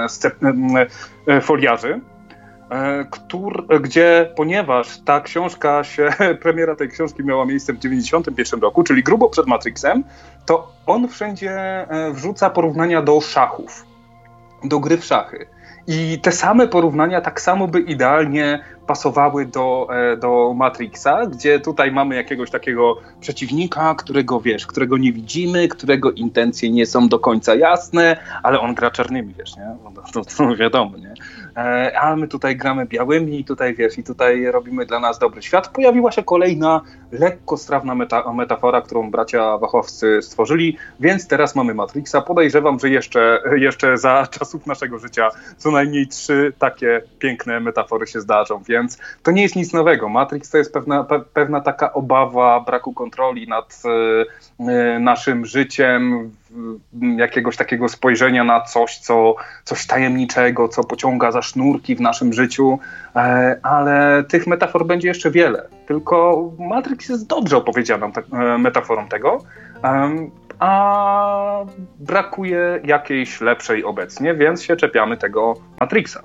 foliarzy, Który, gdzie, ponieważ ta książka się, premiera tej książki miała miejsce w dziewięćdziesiątym pierwszym roku, czyli grubo przed Matrixem, to on wszędzie wrzuca porównania do szachów, do gry w szachy. I te same porównania tak samo by idealnie pasowały do, do Matrixa, gdzie tutaj mamy jakiegoś takiego przeciwnika, którego wiesz, którego nie widzimy, którego intencje nie są do końca jasne, ale on gra czarnymi, wiesz, nie? To, to wiadomo, nie? E, ale my tutaj gramy białymi i tutaj, wiesz, i tutaj robimy dla nas dobry świat. Pojawiła się kolejna lekko strawna meta, metafora, którą bracia Wachowscy stworzyli, więc teraz mamy Matrixa. Podejrzewam, że jeszcze, jeszcze za czasów naszego życia co najmniej trzy takie piękne metafory się zdarzą, więc Więc to nie jest nic nowego. Matrix to jest pewna, pe, pewna taka obawa braku kontroli nad y, naszym życiem, y, jakiegoś takiego spojrzenia na coś, co, coś tajemniczego, co pociąga za sznurki w naszym życiu, y, ale tych metafor będzie jeszcze wiele. Tylko Matrix jest dobrze opowiedzianą te, y, metaforą tego, y, a brakuje jakiejś lepszej obecnie, więc się czepiamy tego Matrixa.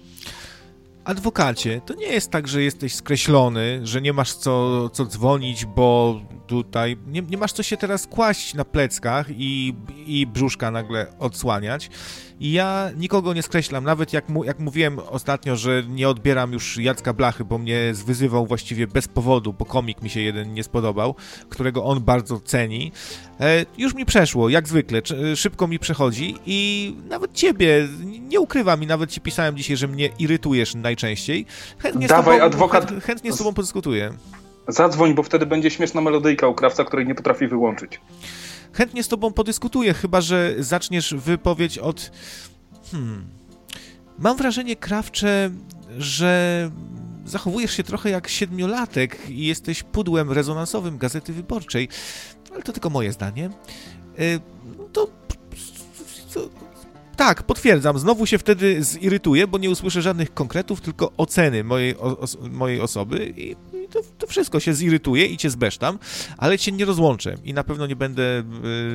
Adwokacie, to nie jest tak, że jesteś skreślony, że nie masz co, co dzwonić, bo tutaj nie, nie masz co się teraz kłaść na pleckach i, i brzuszka nagle odsłaniać. I ja nikogo nie skreślam, nawet jak, mu, jak mówiłem ostatnio, że nie odbieram już Jacka Blachy, bo mnie zwyzywał właściwie bez powodu, bo komik mi się jeden nie spodobał, którego on bardzo ceni. E, już mi przeszło, jak zwykle, c- szybko mi przechodzi i nawet ciebie, nie ukrywam i nawet ci pisałem dzisiaj, że mnie irytujesz najczęściej. Chętnie Dawaj, z tobą, adwokat... chęt, chętnie z tobą podyskutuję. Zadzwoń, bo wtedy będzie śmieszna melodyjka u krawca, której nie potrafi wyłączyć. Chętnie z tobą podyskutuję, chyba że zaczniesz wypowiedź od... Hmm... Mam wrażenie, Krawcze, że zachowujesz się trochę jak siedmiolatek i jesteś pudłem rezonansowym Gazety Wyborczej, ale to tylko moje zdanie. To... to... Tak, potwierdzam, znowu się wtedy zirytuję, bo nie usłyszę żadnych konkretów, tylko oceny mojej, os- mojej osoby i To, to wszystko się zirytuje i cię zbesztam, ale cię nie rozłączę i na pewno nie będę y,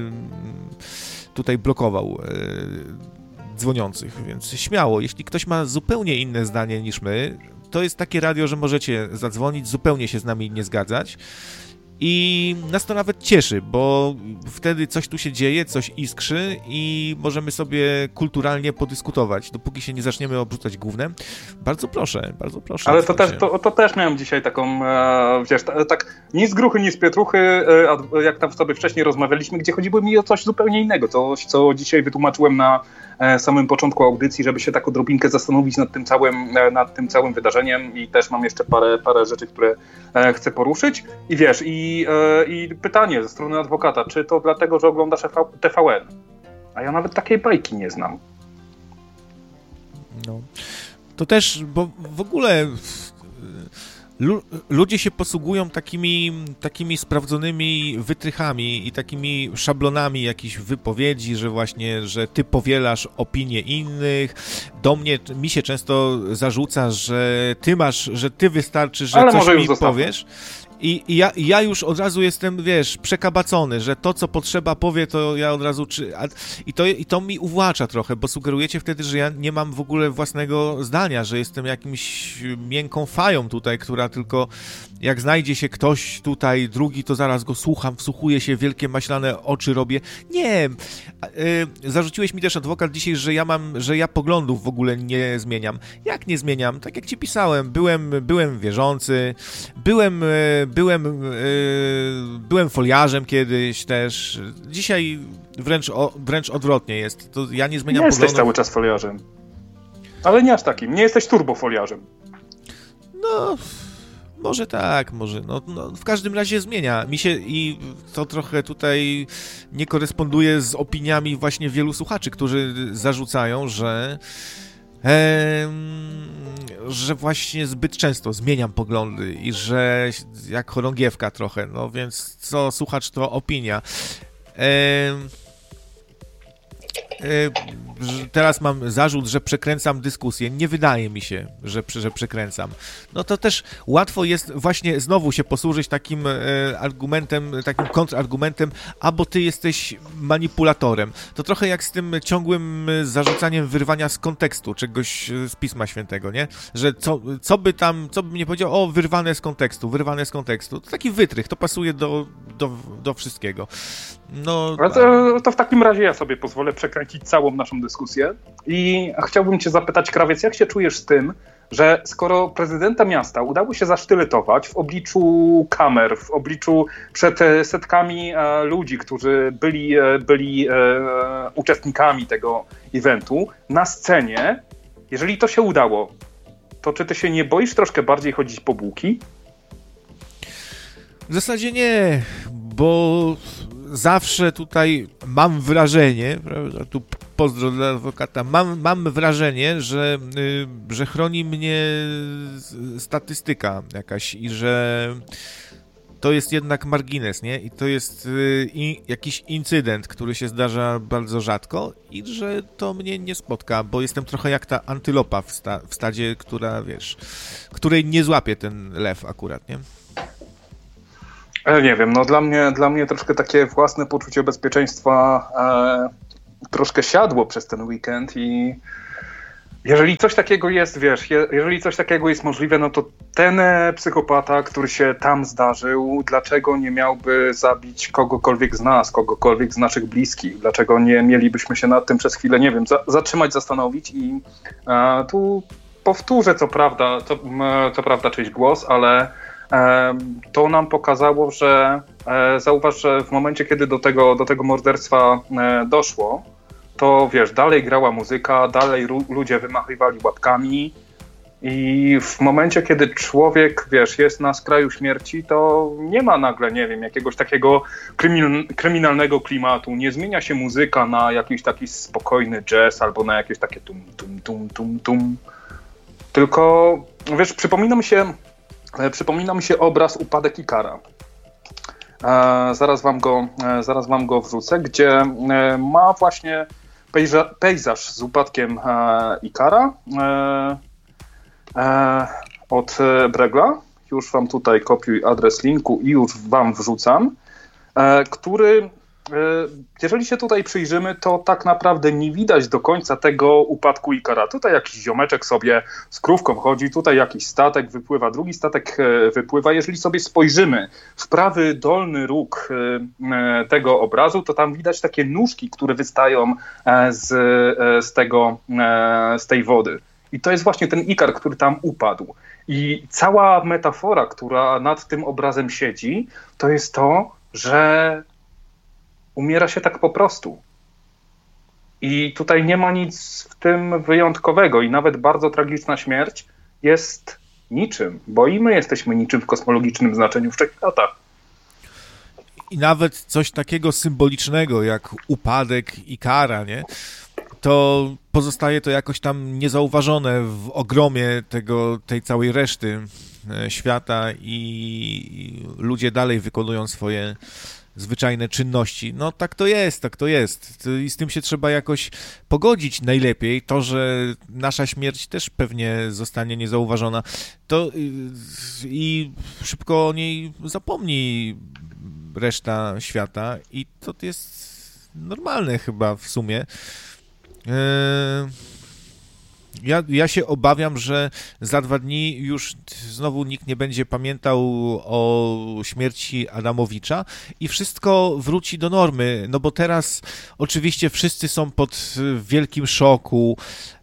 tutaj blokował y, dzwoniących, więc śmiało, jeśli ktoś ma zupełnie inne zdanie niż my, to jest takie radio, że możecie zadzwonić, zupełnie się z nami nie zgadzać. I nas to nawet cieszy, bo wtedy coś tu się dzieje, coś iskrzy i możemy sobie kulturalnie podyskutować, dopóki się nie zaczniemy obrzucać gównem. Bardzo proszę, bardzo proszę. Ale to też, to, to też miałem dzisiaj taką, e, wiesz, ta, tak ni z gruchy, ni z pietruchy, e, jak tam sobie wcześniej rozmawialiśmy, gdzie chodziło mi o coś zupełnie innego, coś, co dzisiaj wytłumaczyłem na e, samym początku audycji, żeby się tak odrobinkę zastanowić nad tym całym, e, nad tym całym wydarzeniem i też mam jeszcze parę, parę rzeczy, które e, chcę poruszyć. I wiesz, i I pytanie ze strony adwokata, czy to dlatego, że oglądasz T V N? A ja nawet takiej bajki nie znam. No. To też, bo w ogóle lu- ludzie się posługują takimi, takimi sprawdzonymi wytrychami i takimi szablonami jakichś wypowiedzi, że właśnie, że ty powielasz opinie innych. Do mnie, mi się często zarzuca, że ty masz, że ty wystarczy, że Ale coś może mi już zostawmy. powiesz. I, i, ja, I ja już od razu jestem, wiesz, przekabacony, że to, co potrzeba powie, to ja od razu... Czy, a, i, to, I to mi uwłacza trochę, bo sugerujecie wtedy, że ja nie mam w ogóle własnego zdania, że jestem jakimś miękką fają tutaj, która tylko jak znajdzie się ktoś tutaj, drugi, to zaraz go słucham, wsłuchuję się, wielkie maślane oczy robię. Nie. Yy, zarzuciłeś mi też, adwokat, dzisiaj, że ja mam, że ja poglądów w ogóle nie zmieniam. Jak nie zmieniam? Tak jak ci pisałem, byłem, byłem wierzący, byłem... Yy, Byłem, yy, byłem foliarzem kiedyś też. Dzisiaj wręcz, o, wręcz odwrotnie jest. To ja nie zmieniam nie poglądów. Jesteś cały czas foliarzem. Ale nie aż takim. Nie jesteś turbofoliarzem. No, może tak, może. No, no, w każdym razie zmienia. Mi się i to trochę tutaj nie koresponduje z opiniami właśnie wielu słuchaczy, którzy zarzucają, że Ehm, że właśnie zbyt często zmieniam poglądy i że jak chorągiewka trochę, no więc co słuchacz, to opinia. Ehm, że teraz mam zarzut, że przekręcam dyskusję. Nie wydaje mi się, że, że przekręcam. No to też łatwo jest właśnie znowu się posłużyć takim argumentem, takim kontrargumentem, a bo ty jesteś manipulatorem. To trochę jak z tym ciągłym zarzucaniem wyrwania z kontekstu czegoś z Pisma Świętego, nie? Że co, co by tam, co bym nie powiedział, o, wyrwane z kontekstu, wyrwane z kontekstu. To taki wytrych, to pasuje do, do, do wszystkiego. No, to, to w takim razie ja sobie pozwolę przekręcić całą naszą dyskusję i chciałbym cię zapytać, Krawiec, jak się czujesz z tym, że skoro prezydenta miasta udało się zasztyletować w obliczu kamer, w obliczu przed setkami e, ludzi, którzy byli, e, byli e, uczestnikami tego eventu, na scenie, jeżeli to się udało, to czy ty się nie boisz troszkę bardziej chodzić po bułki? W zasadzie nie, bo zawsze tutaj mam wrażenie, prawda, tu pozdro dla adwokata, mam, mam wrażenie, że, y, że chroni mnie statystyka jakaś i że to jest jednak margines, nie? I to jest y, i, jakiś incydent, który się zdarza bardzo rzadko i że to mnie nie spotka, bo jestem trochę jak ta antylopa w, sta, w stadzie, która, wiesz, której nie złapie ten lew akurat, nie? Nie wiem, no dla mnie, dla mnie troszkę takie własne poczucie bezpieczeństwa e, troszkę siadło przez ten weekend i jeżeli coś takiego jest, wiesz, je, jeżeli coś takiego jest możliwe, no to ten psychopata, który się tam zdarzył, dlaczego nie miałby zabić kogokolwiek z nas, kogokolwiek z naszych bliskich? Dlaczego nie mielibyśmy się nad tym przez chwilę, nie wiem, za, zatrzymać, zastanowić i e, tu powtórzę co prawda, co, co prawda czyjś głos, ale to nam pokazało, że zauważ, że w momencie, kiedy do tego, do tego morderstwa doszło, to wiesz, dalej grała muzyka, dalej ludzie wymachywali łapkami i w momencie, kiedy człowiek, wiesz, jest na skraju śmierci, to nie ma nagle, nie wiem, jakiegoś takiego krymin- kryminalnego klimatu, nie zmienia się muzyka na jakiś taki spokojny jazz albo na jakieś takie tum, tum, tum, tum, tum. Tylko, wiesz, przypomina mi się Przypomina mi się obraz Upadek Ikara. E, zaraz, wam go, e, zaraz wam go wrzucę, gdzie e, ma właśnie pejza, pejzaż z upadkiem e, Ikara e, e, od Bregla. Już wam tutaj kopiuj adres linku i już wam wrzucam, e, który, e, jeżeli się tutaj przyjrzymy, to tak naprawdę nie widać do końca tego upadku Ikara. Tutaj jakiś ziomeczek sobie z krówką chodzi, tutaj jakiś statek wypływa, drugi statek e, wypływa. Jeżeli sobie spojrzymy w prawy dolny róg e, tego obrazu, to tam widać takie nóżki, które wystają e, z, e, z, tego, e, z tej wody. I to jest właśnie ten Ikar, który tam upadł. I cała metafora, która nad tym obrazem siedzi, to jest to, że umiera się tak po prostu. I tutaj nie ma nic w tym wyjątkowego i nawet bardzo tragiczna śmierć jest niczym, bo i my jesteśmy niczym w kosmologicznym znaczeniu wszechświata. I nawet coś takiego symbolicznego jak upadek Ikara, nie? To pozostaje to jakoś tam niezauważone w ogromie tego, tej całej reszty świata i ludzie dalej wykonują swoje zwyczajne czynności. No tak to jest, tak to jest. I z tym się trzeba jakoś pogodzić najlepiej. To, że nasza śmierć też pewnie zostanie niezauważona, to i szybko o niej zapomni reszta świata i to jest normalne chyba w sumie. Ja, ja się obawiam, że za dwa dni już znowu nikt nie będzie pamiętał o śmierci Adamowicza i wszystko wróci do normy, no bo teraz oczywiście wszyscy są pod wielkim szoku.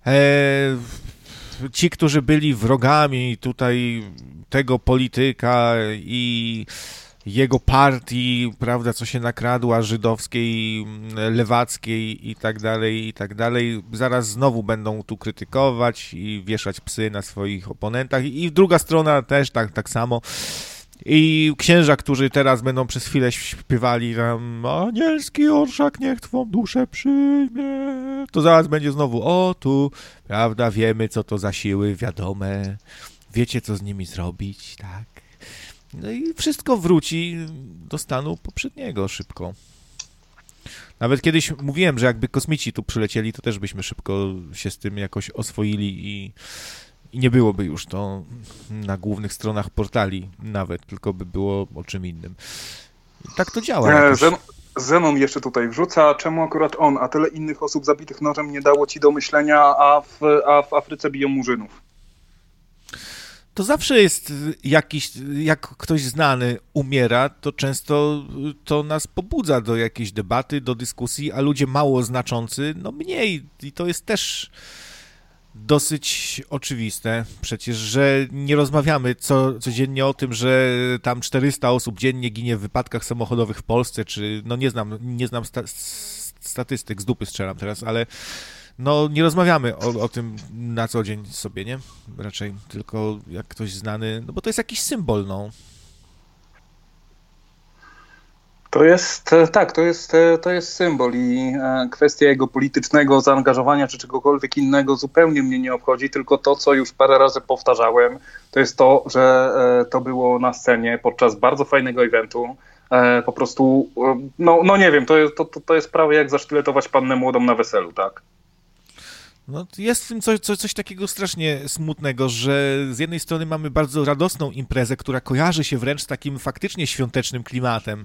Ci, którzy byli wrogami tutaj tego polityka i jego partii, prawda, co się nakradła, żydowskiej, lewackiej i tak dalej, i tak dalej, zaraz znowu będą tu krytykować i wieszać psy na swoich oponentach i druga strona też tak, tak samo. I księża, którzy teraz będą przez chwilę śpiewali tam anielski orszak niech twą duszę przyjmie, to zaraz będzie znowu o tu, prawda, wiemy co to za siły, wiadome, wiecie co z nimi zrobić, tak. No i wszystko wróci do stanu poprzedniego szybko. Nawet kiedyś mówiłem, że jakby kosmici tu przylecieli, to też byśmy szybko się z tym jakoś oswoili i, i nie byłoby już to na głównych stronach portali nawet, tylko by było o czym innym. I tak to działa jakoś. Zen- Zenon jeszcze tutaj wrzuca, czemu akurat on, a tyle innych osób zabitych nożem nie dało ci do myślenia, a w, a w Afryce biją murzynów. To zawsze jest jakiś, jak ktoś znany umiera, to często to nas pobudza do jakiejś debaty, do dyskusji, a ludzie mało znaczący, no mniej. I to jest też dosyć oczywiste przecież, że nie rozmawiamy co, codziennie o tym, że tam czterysta osób dziennie ginie w wypadkach samochodowych w Polsce, czy no nie znam, nie znam sta, statystyk, z dupy strzelam teraz, ale no nie rozmawiamy o, o tym na co dzień sobie, nie? Raczej tylko jak ktoś znany, no bo to jest jakiś symbol, no. To jest, tak, to jest, to jest symbol i kwestia jego politycznego zaangażowania czy czegokolwiek innego zupełnie mnie nie obchodzi, tylko to, co już parę razy powtarzałem, to jest to, że to było na scenie podczas bardzo fajnego eventu. Po prostu, no, no nie wiem, to jest, to, to jest prawie jak zasztyletować pannę młodą na weselu, tak? No, jest w tym coś, coś, coś takiego strasznie smutnego, że z jednej strony mamy bardzo radosną imprezę, która kojarzy się wręcz z takim faktycznie świątecznym klimatem.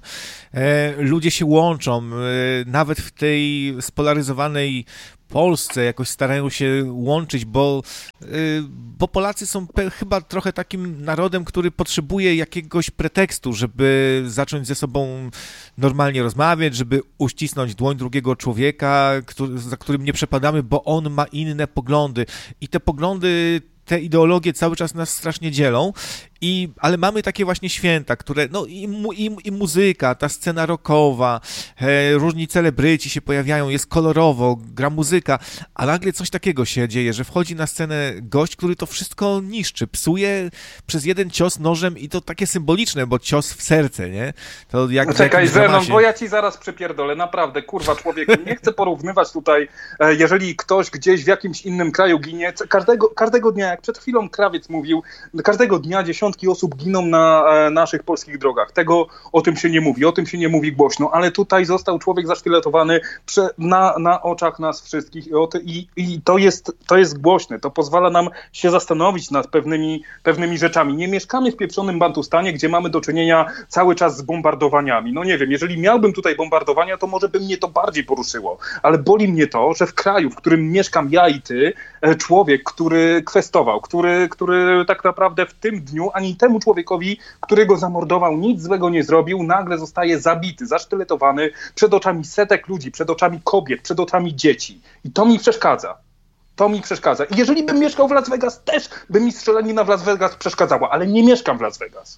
E, ludzie się łączą, e, nawet w tej spolaryzowanej Polsce jakoś starają się łączyć, bo, yy, bo Polacy są pe- chyba trochę takim narodem, który potrzebuje jakiegoś pretekstu, żeby zacząć ze sobą normalnie rozmawiać, żeby uścisnąć dłoń drugiego człowieka, który, za którym nie przepadamy, bo on ma inne poglądy. I te poglądy, te ideologie cały czas nas strasznie dzielą, i, ale mamy takie właśnie święta, które, no i, mu, i, i muzyka, ta scena rockowa, e, różni celebryci się pojawiają, jest kolorowo, gra muzyka, a nagle coś takiego się dzieje, że wchodzi na scenę gość, który to wszystko niszczy, psuje przez jeden cios nożem i to takie symboliczne, bo cios w serce, nie? To jak no czekaj, Zenon, bo ja ci zaraz przepierdolę, naprawdę, kurwa człowieku, nie chcę porównywać tutaj, e, jeżeli ktoś gdzieś w jakimś innym kraju ginie, każdego, każdego dnia, jak przed chwilą Krawiec mówił, każdego dnia dziesiątki osób giną na e, naszych polskich drogach. Tego o tym się nie mówi, o tym się nie mówi głośno, ale tutaj został człowiek zasztyletowany prze, na, na oczach nas wszystkich i, o ty, i, i to, jest, to jest głośne. To pozwala nam się zastanowić nad pewnymi, pewnymi rzeczami. Nie mieszkamy w pieprzonym Bantustanie, gdzie mamy do czynienia cały czas z bombardowaniami. No nie wiem, jeżeli miałbym tutaj bombardowania, to może by mnie to bardziej poruszyło, ale boli mnie to, że w kraju, w którym mieszkam ja i ty, człowiek, który kwestował, który, który tak naprawdę w tym dniu ani temu człowiekowi, który go zamordował, nic złego nie zrobił, nagle zostaje zabity, zasztyletowany przed oczami setek ludzi, przed oczami kobiet, przed oczami dzieci. I to mi przeszkadza. To mi przeszkadza. I jeżeli bym mieszkał w Las Vegas, też by mi strzelanina w Las Vegas przeszkadzała, ale nie mieszkam w Las Vegas.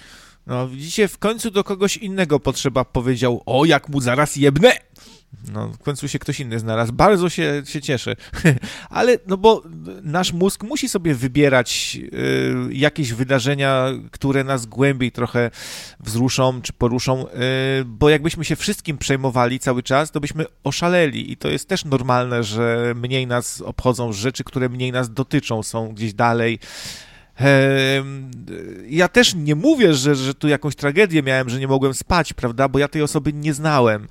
No widzicie, w końcu do kogoś innego potrzeba powiedział, o jak mu zaraz jebnę. No, w końcu się ktoś inny znalazł. Bardzo się, się cieszę. Ale, no bo nasz mózg musi sobie wybierać y, jakieś wydarzenia, które nas głębiej trochę wzruszą czy poruszą, y, bo jakbyśmy się wszystkim przejmowali cały czas, to byśmy oszaleli i to jest też normalne, że mniej nas obchodzą rzeczy, które mniej nas dotyczą, są gdzieś dalej. Ja też nie mówię, że, że tu jakąś tragedię miałem, że nie mogłem spać, prawda, bo ja tej osoby nie znałem.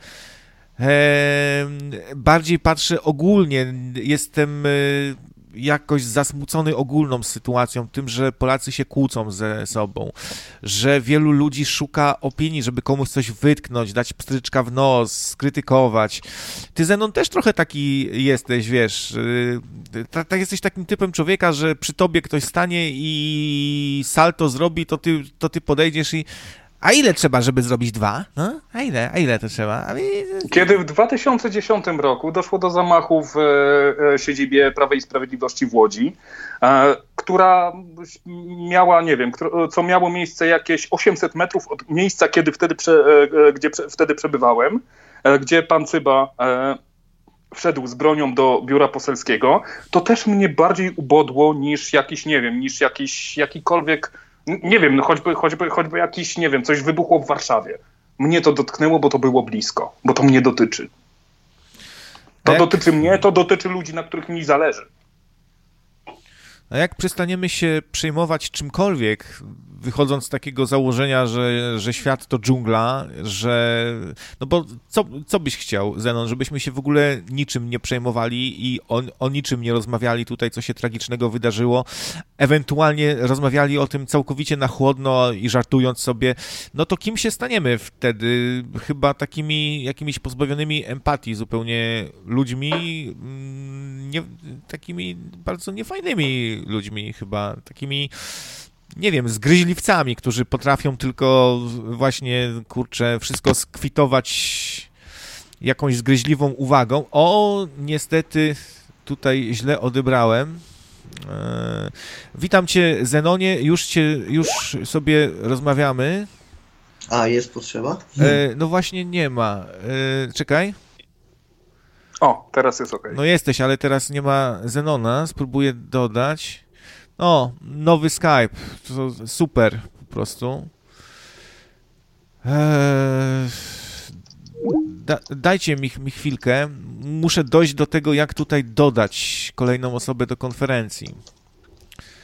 Bardziej patrzę ogólnie, jestem jakoś zasmucony ogólną sytuacją, tym, że Polacy się kłócą ze sobą, że wielu ludzi szuka opinii, żeby komuś coś wytknąć, dać pstryczka w nos, skrytykować. Ty, Zenon, też trochę taki jesteś, wiesz, tak ta, jesteś takim typem człowieka, że przy tobie ktoś stanie i salto zrobi, to ty, to ty podejdziesz i a ile trzeba, żeby zrobić dwa? No? A ile? A ile to trzeba? A my... Kiedy w dwa tysiące dziesiątym roku doszło do zamachu w e, siedzibie Prawa i Sprawiedliwości w Łodzi, e, która miała, nie wiem, co miało miejsce jakieś osiemset metrów od miejsca, kiedy wtedy prze, e, gdzie prze, wtedy przebywałem, e, gdzie pan Cyba e, wszedł z bronią do biura poselskiego, to też mnie bardziej ubodło niż jakiś, nie wiem, niż jakiś jakikolwiek. Nie wiem, no choćby, choćby, choćby jakiś, nie wiem, coś wybuchło w Warszawie. Mnie to dotknęło, bo to było blisko, bo to mnie dotyczy. To tak? dotyczy mnie, to dotyczy ludzi, na których mi zależy. A jak przestaniemy się przejmować czymkolwiek, wychodząc z takiego założenia, że, że świat to dżungla, że... No bo co, co byś chciał, Zenon, żebyśmy się w ogóle niczym nie przejmowali i o, o niczym nie rozmawiali tutaj, co się tragicznego wydarzyło, ewentualnie rozmawiali o tym całkowicie na chłodno i żartując sobie, no to kim się staniemy wtedy? Chyba takimi jakimiś pozbawionymi empatii zupełnie ludźmi, nie, takimi bardzo niefajnymi ludźmi chyba, takimi, nie wiem, zgryźliwcami, którzy potrafią tylko właśnie, kurczę, wszystko skwitować jakąś zgryźliwą uwagą. O, niestety tutaj źle odebrałem. Eee, witam cię, Zenonie, już cię, już sobie rozmawiamy. A, jest potrzeba? Eee, no właśnie nie ma. Eee, czekaj. O, teraz jest ok. No jesteś, ale teraz nie ma Zenona. Spróbuję dodać. O, nowy Skype. To super po prostu. Eee, da, dajcie mi, mi chwilkę. Muszę dojść do tego, jak tutaj dodać kolejną osobę do konferencji.